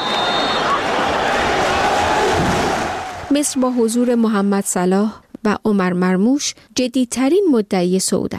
مصر با حضور محمد صلاح و عمر مرموش جدیدترین مدعی صعود است.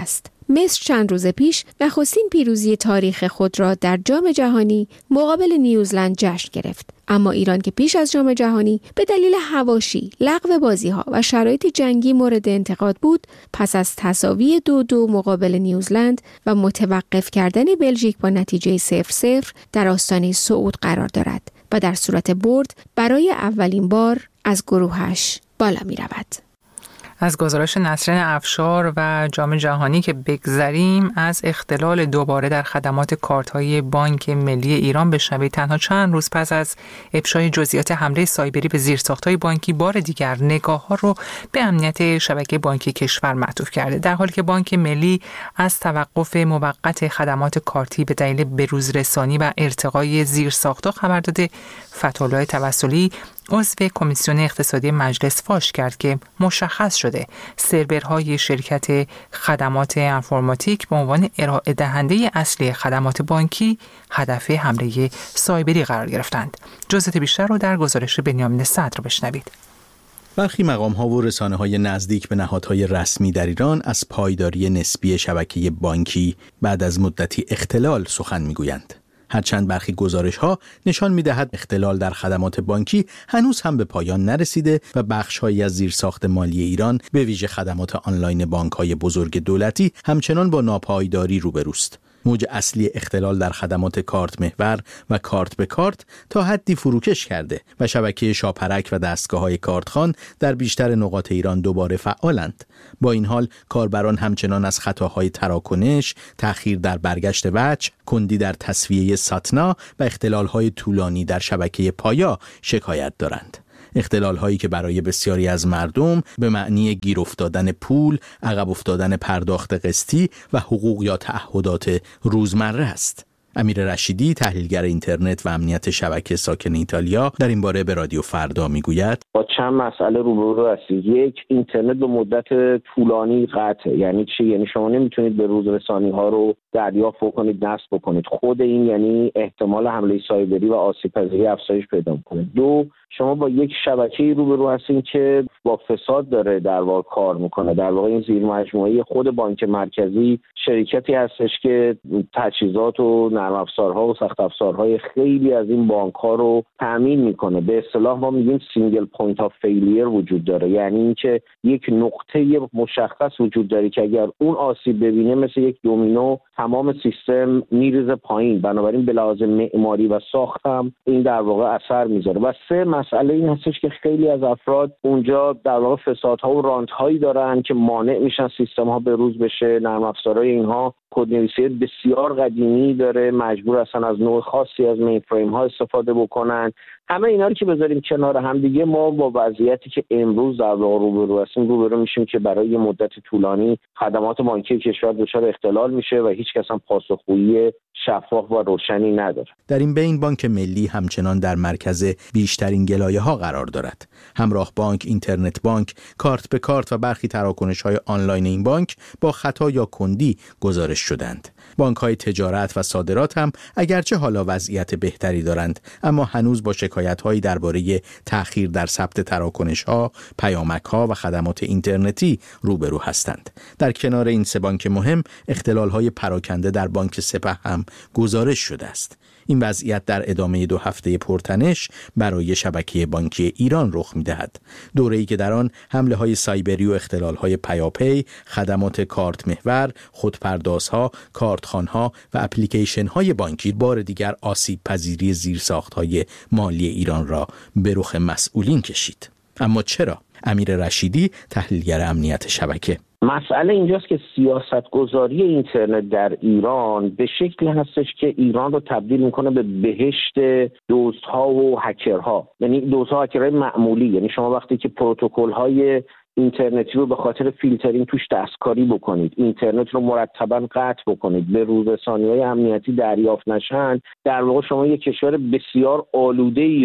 مصر چند روز پیش نخستین پیروزی تاریخ خود را در جام جهانی مقابل نیوزلند جشن گرفت. اما ایران که پیش از جام جهانی به دلیل حواشی، لغو بازی‌ها و شرایط جنگی مورد انتقاد بود، پس از تساوی دو دو مقابل نیوزلند و متوقف کردن بلژیک با نتیجه صفر صفر در آستانه صعود قرار دارد و در صورت برد برای اولین بار از گروهش بالا می رود. از گزارش نسرین افشار و جام جهانی که بگذریم، از اختلال دوباره در خدمات کارت‌های بانک ملی ایران بشنوید. تنها چند روز پس از افشای جزئیات حمله سایبری به زیرساخت‌های بانکی، بار دیگر نگاه‌ها رو به امنیت شبکه بانکی کشور معطوف کرده، در حالی که بانک ملی از توقف موقت خدمات کارتی به دلیل بروز رسانی و ارتقای زیرساخت‌ها خبر داده. فتح‌الله توسلی عضو کمیسیون اقتصادی مجلس فاش کرد که مشخص شده سرورهای شرکت خدمات انفرماتیک به عنوان ارائه دهنده اصلی خدمات بانکی هدف حمله سایبری قرار گرفتند. جزئیات بیشتر رو در گزارش بنیامین صدر بشنوید. برخی مقام‌ها و رسانه‌های نزدیک به نهادهای رسمی در ایران از پایداری نسبی شبکه بانکی بعد از مدتی اختلال سخن می‌گویند. هرچند برخی گزارش‌ها نشان می‌دهد اختلال در خدمات بانکی هنوز هم به پایان نرسیده و بخش‌هایی از زیرساخت مالی ایران به ویژه خدمات آنلاین بانک‌های بزرگ دولتی همچنان با ناپایداری روبروست. موج اصلی اختلال در خدمات کارت محور و کارت به کارت تا حدی فروکش کرده و شبکه شاپرک و دستگاه‌های کارتخوان در بیشتر نقاط ایران دوباره فعالند. با این حال کاربران همچنان از خطاهای تراکنش، تأخیر در برگشت وجه، کندی در تسویه ساتنا و اختلال‌های طولانی در شبکه پایا شکایت دارند. اختلال هایی که برای بسیاری از مردم به معنی گیر افتادن پول، عقب افتادن پرداخت قسطی و حقوق یا تعهدات روزمره است. امیر رشیدی، تحلیلگر اینترنت و امنیت شبکه ساکن ایتالیا، در این باره به رادیو فردا میگوید: با چند مسئله روبرو هستید. یک، اینترنت به مدت طولانی قطعه. یعنی چی؟ یعنی شما نمیتونید به روز رسانی ها رو دریافت بکنید، نصب بکنید. خود این یعنی احتمال حمله سایبری و آسیب پذیری افزایش پیدا می‌کنه. دو، شما با یک شبکه‌ای روبرو هستین که با فساد داره در واقع کار میکنه. در واقع این زیر مجموعه خود بانک مرکزی شرکتی هستش که تجهیزات و نرم افزارها و سخت افزارهای خیلی از این بانک‌ها رو تامین میکنه. به اصطلاح ما میگیم سینگل پوینت آف فیلیر وجود داره، یعنی اینکه یک نقطه مشخص وجود داره که اگر اون آسیب ببینه مثل یک دومینو تمام سیستم میریزه پایین. بنابراین به لحاظ معماری و ساخت هم این در واقع اثر میذاره. و سه، مسئله این هستش که خیلی از افراد اونجا در واقع فسادها و رانت‌هایی دارن که مانع میشن سیستم‌ها به روز بشه. نرم افزارهای اینها کدنویسی بسیار قدیمی داره، مجبور هستن از نوع خاصی از مینفریم ها استفاده بکنن. همه اینا رو که بذاریم کنار هم دیگه، ما با وضعیتی که امروز در واقع روبرو هستیم روبرو میشیم که برای یه مدت طولانی خدمات بانکی کشور دچار اختلال میشه و هیچ کس هم پاسخگویی شفاف و روشنی نداره. در این بین بانک ملی همچنان در مرکز بیشترین گلایه‌ها قرار دارد. همراه بانک، اینترنت بانک، کارت به کارت و برخی تراکنش‌های آنلاین این بانک با خطا یا کندی گزارش شدند. بانک‌های تجارت و صادرات هم اگرچه حالا وضعیت بهتری دارند، اما هنوز با شکایت‌هایی درباره تأخیر در ثبت تراکنش‌ها، پیامک‌ها و خدمات اینترنتی روبرو هستند. در کنار این سه بانک مهم، اختلال‌های پراکنده در بانک سپه هم گزارش شده است. این وضعیت در ادامه دو هفته پرتنش برای شبکه بانکی ایران رخ می‌دهد. دوره‌ای که در آن حمله‌های سایبری و اختلال‌های پیاپی، خدمات کارت محور، خودپردازها، کارتخوان‌ها و اپلیکیشن‌های بانکی بار دیگر آسیب پذیری زیرساخت‌های مالی ایران را به رخ مسئولین کشید. اما چرا؟ امیر رشیدی، تحلیلگر امنیت شبکه: مسئله اینجاست که سیاستگذاری اینترنت در ایران به شکلی هستش که ایران رو تبدیل میکنه به بهشت دزدها و هکرها. یعنی دزدها و هکرهای معمولی. یعنی شما وقتی که پروتکل‌های اینترنتی رو به خاطر فیلترینگ توش دستکاری بکنید، اینترنت رو مرتباً قطع بکنید، به روزرسانی‌های امنیتی دریافت نشن، در واقع شما یک کشور بسیار آلوده‌ای رو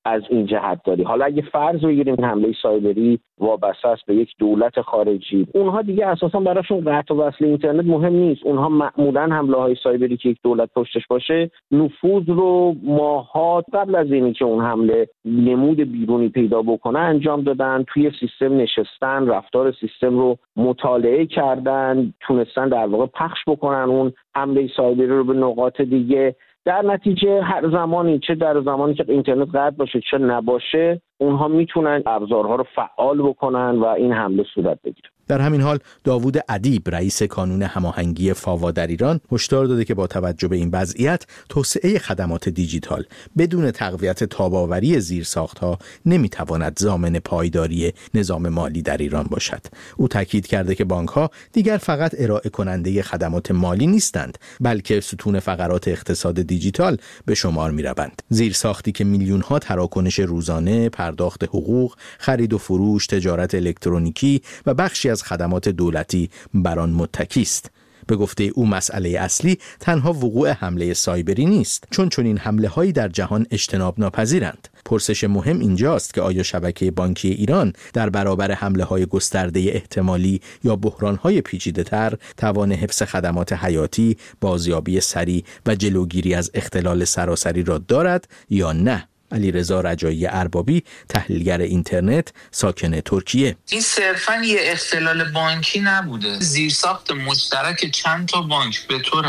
از این جهت داری. حالا اگه فرض بگیریم این حمله سایبری وابسته است به یک دولت خارجی، اونها دیگه اساسا براشون قطع و وصل اینترنت مهم نیست. اونها معمولا حمله‌های سایبری که یک دولت پشتش باشه نفوذ رو ماها قبل از اینی که اون حمله نمود بیرونی پیدا بکنه انجام دادن، توی سیستم نشستن، رفتار سیستم رو مطالعه کردن، تونستن در واقع پخش بکنن اون حمله سایبری رو به نقاط دیگه. در نتیجه هر زمانی، چه در زمانی که اینترنت قطع باشه چه نباشه، اونها میتونن ابزارها رو فعال بکنن و این حمله صورت بگیره. در همین حال داوود ادیب رئیس کانون هماهنگی فاوا در ایران هشدار داده که با توجه به این وضعیت توسعه خدمات دیجیتال بدون تقویت تاب‌آوری زیرساخت‌ها نمیتواند ضامن پایداری نظام مالی در ایران باشد. او تاکید کرده که بانک‌ها دیگر فقط ارائه کننده خدمات مالی نیستند، بلکه ستون فقرات اقتصاد دیجیتال به شمار می‌روند. زیرساختی که میلیون‌ها تراکنش روزانه، پرداخت حقوق، خرید و فروش، تجارت الکترونیکی و بخشی از خدمات دولتی بر آن متکی است. به گفته او مسئله اصلی تنها وقوع حمله سایبری نیست، چون چنین حمله‌هایی در جهان اجتناب ناپذیرند. پرسش مهم اینجاست که آیا شبکه بانکی ایران در برابر حمله‌های گسترده احتمالی یا بحران‌های پیچیده‌تر توان حفظ خدمات حیاتی، بازیابی سریع و جلوگیری از اختلال سراسری را دارد یا نه؟ علیرضا رجایی اربابی، تحلیلگر اینترنت، ساکن ترکیه: این صرفاً یه اختلال بانکی نبوده. زیرساخت مشترک چند تا بانک به طور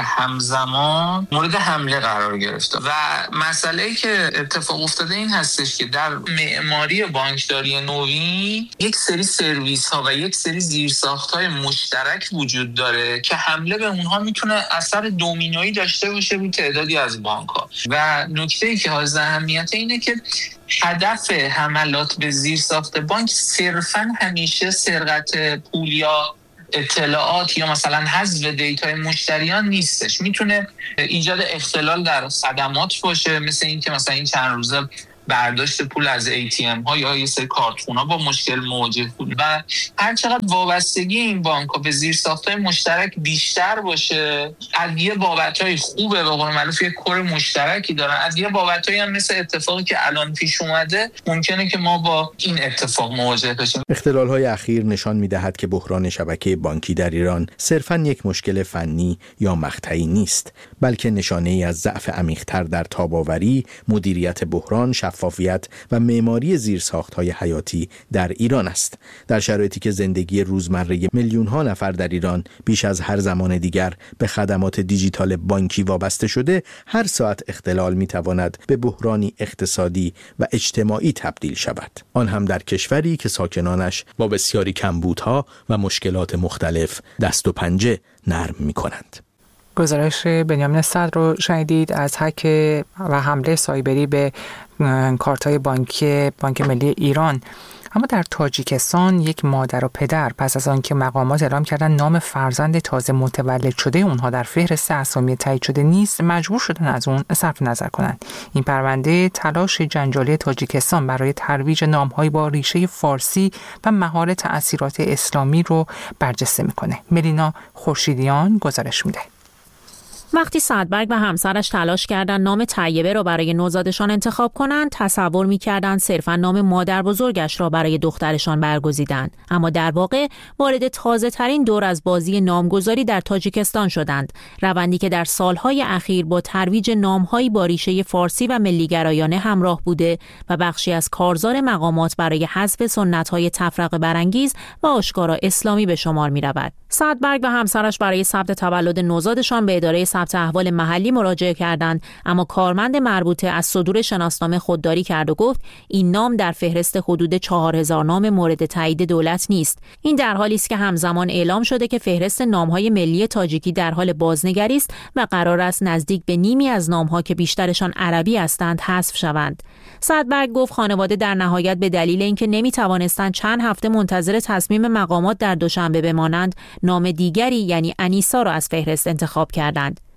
همزمان مورد حمله قرار گرفته و مسئله‌ای که اتفاق افتاده این هستش که در معماری بانکداری نوین یک سری سرویس‌ها و یک سری زیرساخت‌های مشترک وجود داره که حمله به اونها میتونه اثر دومینویی داشته باشه روی تعدادی از بانک‌ها. و نکته‌ای که حائز اهمیت اینه که هدف حملات به زیرساخت بانک صرفاً همیشه سرقت پول یا اطلاعات یا مثلا حذف دیتای مشتریان نیستش. میتونه ایجاد اختلال در خدمات باشه، مثل این که مثلا این چند روزه برداشت پول از ای تی ام ها یا یه سری کارتخونا با مشکل مواجه بود و هر چقدر وابستگی این بانک ها به زیرساخت‌های مشترک بیشتر باشه، از یه بابت‌های خوبه به قول معروف یه کور مشترکی دارن، از یه بابت‌هایی هم مثل اتفاقی که الان پیش اومده ممکنه که ما با این اتفاق مواجه بشیم. اختلال‌های اخیر نشان می‌دهد که بحران شبکه بانکی در ایران صرفاً یک مشکل فنی یا مقطعی نیست، بلکه نشانه‌ای از ضعف عمیق‌تر در تاب‌آوری، مدیریت بحران، شفافیت و معماری زیرساخت‌های حیاتی در ایران است. در شرایطی که زندگی روزمره میلیون‌ها نفر در ایران بیش از هر زمان دیگر به خدمات دیجیتال بانکی وابسته شده، هر ساعت اختلال می‌تواند به بحرانی اقتصادی و اجتماعی تبدیل شود. آن هم در کشوری که ساکنانش با بسیاری کمبودها و مشکلات مختلف دست و پنجه نرم می‌کنند. گزارش بنیامین صدر رو شنیدید از هک و حمله سایبری به کارت‌های بانکی بانک ملی ایران. اما در تاجیکستان یک مادر و پدر پس از آنکه مقامات اعلام کردن نام فرزند تازه متولد شده اونها در فهرست اسامی تایید شده نیست، مجبور شدن از اون صرف نظر کنند. این پرونده تلاش جنجالی تاجیکستان برای ترویج نام‌های با ریشه فارسی و مهار تأثیرات اسلامی رو برجسته می‌کنه. ملینا خورشیدیان گزارش میده. وقتی سعدبرگ و همسرش تلاش کردن نام طیبه را برای نوزادشان انتخاب کنند، تصور می‌کردند صرفاً نام مادر بزرگش را برای دخترشان برگزیدند، اما در واقع وارد تازه‌ترین دور از بازی نامگذاری در تاجیکستان شدند، روندی که در سالهای اخیر با ترویج نام‌هایی با ریشه فارسی و ملی‌گرایانه همراه بوده و بخشی از کارزار مقامات برای حذف سنت‌های تفرقه برانگیز و آشکارا اسلامی به شمار می‌رود. سعدبرگ و همسرش برای ثبت تولد نوزادشان به اداره ثبت احوال محلی مراجعه کردند، اما کارمند مربوطه از صدور شناسنامه خودداری کرد و گفت این نام در فهرست حدود چهار هزار نام مورد تایید دولت نیست. این در حالی است که همزمان اعلام شده که فهرست نام‌های ملی تاجیکی در حال بازنگری است و قرار است نزدیک به نیمی از نام‌ها که بیشترشان عربی هستند حذف شوند. سعدبرگ گفت خانواده در نهایت به دلیل اینکه نمی‌توانستند چند هفته منتظر تصمیم مقامات در دوشنبه بمانند، نام دیگری یعنی انیسا را از فهرست انتخاب کردند.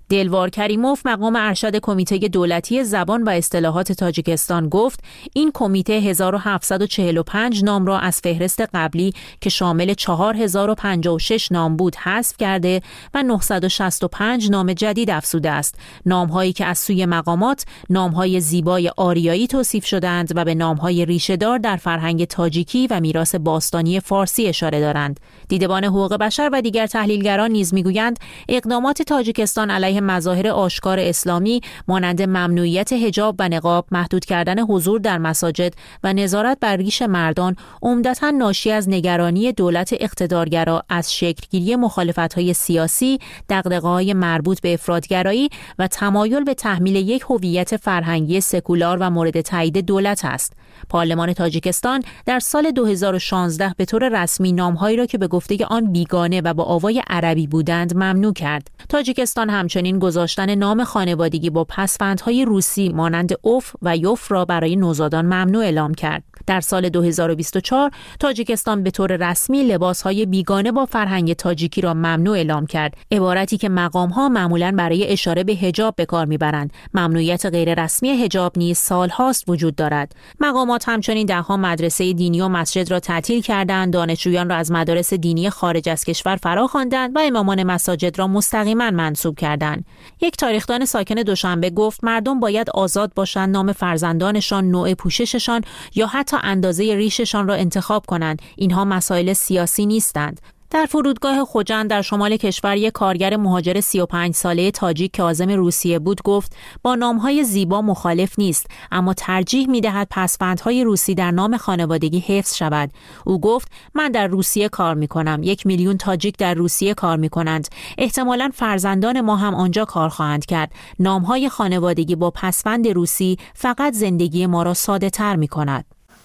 دلوار کریموف مقام ارشد کمیته دولتی زبان و اصطلاحات تاجیکستان گفت این کمیته هزار و هفتصد و چهل و پنج نام را از فهرست قبلی که شامل چهار هزار و پنجاه و شش نام بود حذف کرده و نهصد و شصت و پنج نام جدید افزوده است. نام‌هایی که از سوی مقامات نام‌های زیبای آریایی توصیف شدند و به نام‌های ریشه‌دار در فرهنگ تاجیکی و میراث باستانی فارسی اشاره دارند. دیدبان حقوق بشر و دیگر تحلیلگران نیز می‌گویند اقدامات تاجیکستان علیه مظاهر آشکار اسلامی مانند ممنوعیت حجاب و نقاب، محدود کردن حضور در مساجد و نظارت بر ریش مردان عمدتاً ناشی از نگرانی دولت اقتدارگرا از شکلگیری مخالفت‌های سیاسی، دغدغه‌های مربوط به افراط‌گرایی و تمایل به تحمیل یک هویت فرهنگی سکولار و مورد تایید دولت است. پارلمان تاجیکستان در سال دو هزار و شانزده به طور رسمی نام‌هایی را که به گفته آن بیگانه و با آوای عربی بودند ممنوع کرد. تاجیکستان همچنین گذاشتن نام خانوادگی با پسوندهای روسی مانند اوف و یوف را برای نوزادان ممنوع اعلام کرد. در سال دو هزار و بیست و چهار تاجیکستان به طور رسمی لباس‌های بیگانه با فرهنگ تاجیکی را ممنوع اعلام کرد، عبارتی که مقام‌ها معمولاً برای اشاره به حجاب به کار می‌برند. ممنوعیت غیر رسمی حجاب نیز سال‌هاست وجود دارد. مقامات همچنین ده‌ها مدرسه دینی و مسجد را تعطیل کردند، دانشجویان را از مدارس دینی خارج از کشور فراخواندند و امامان مساجد را مستقیما منسوب کردند. یک تاریخدان ساکن دوشنبه گفت مردم باید آزاد باشند نام فرزندانشان، نوع پوشششان یا حتی اندازه ریششان را انتخاب کنند. اینها مسائل سیاسی نیستند. در فرودگاه خوجند در شمال کشور یک کارگر مهاجر سی و پنج ساله تاجیک که عازم روسیه بود گفت با نام‌های زیبا مخالف نیست، اما ترجیح می‌دهد پسوندهای روسی در نام خانوادگی حفظ شود. او گفت من در روسیه کار می‌کنم، یک میلیون تاجیک در روسیه کار می‌کنند، احتمالاً فرزندان ما هم آنجا کار خواهند کرد. نام‌های خانوادگی با پسوند روسی فقط زندگی ما را ساده‌تر می‌کند.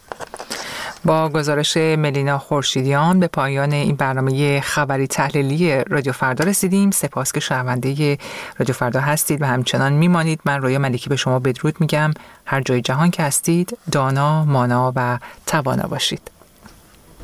با گزارش ملینا خورشیدیان به پایان این برنامه خبری تحلیلی رادیو فردا رسیدیم. سپاس که شنونده رادیو فردا هستید و همچنان میمانید. من رویا ملکی به شما بدرود میگم. هر جای جهان که هستید دانا، مانا و توانا باشید.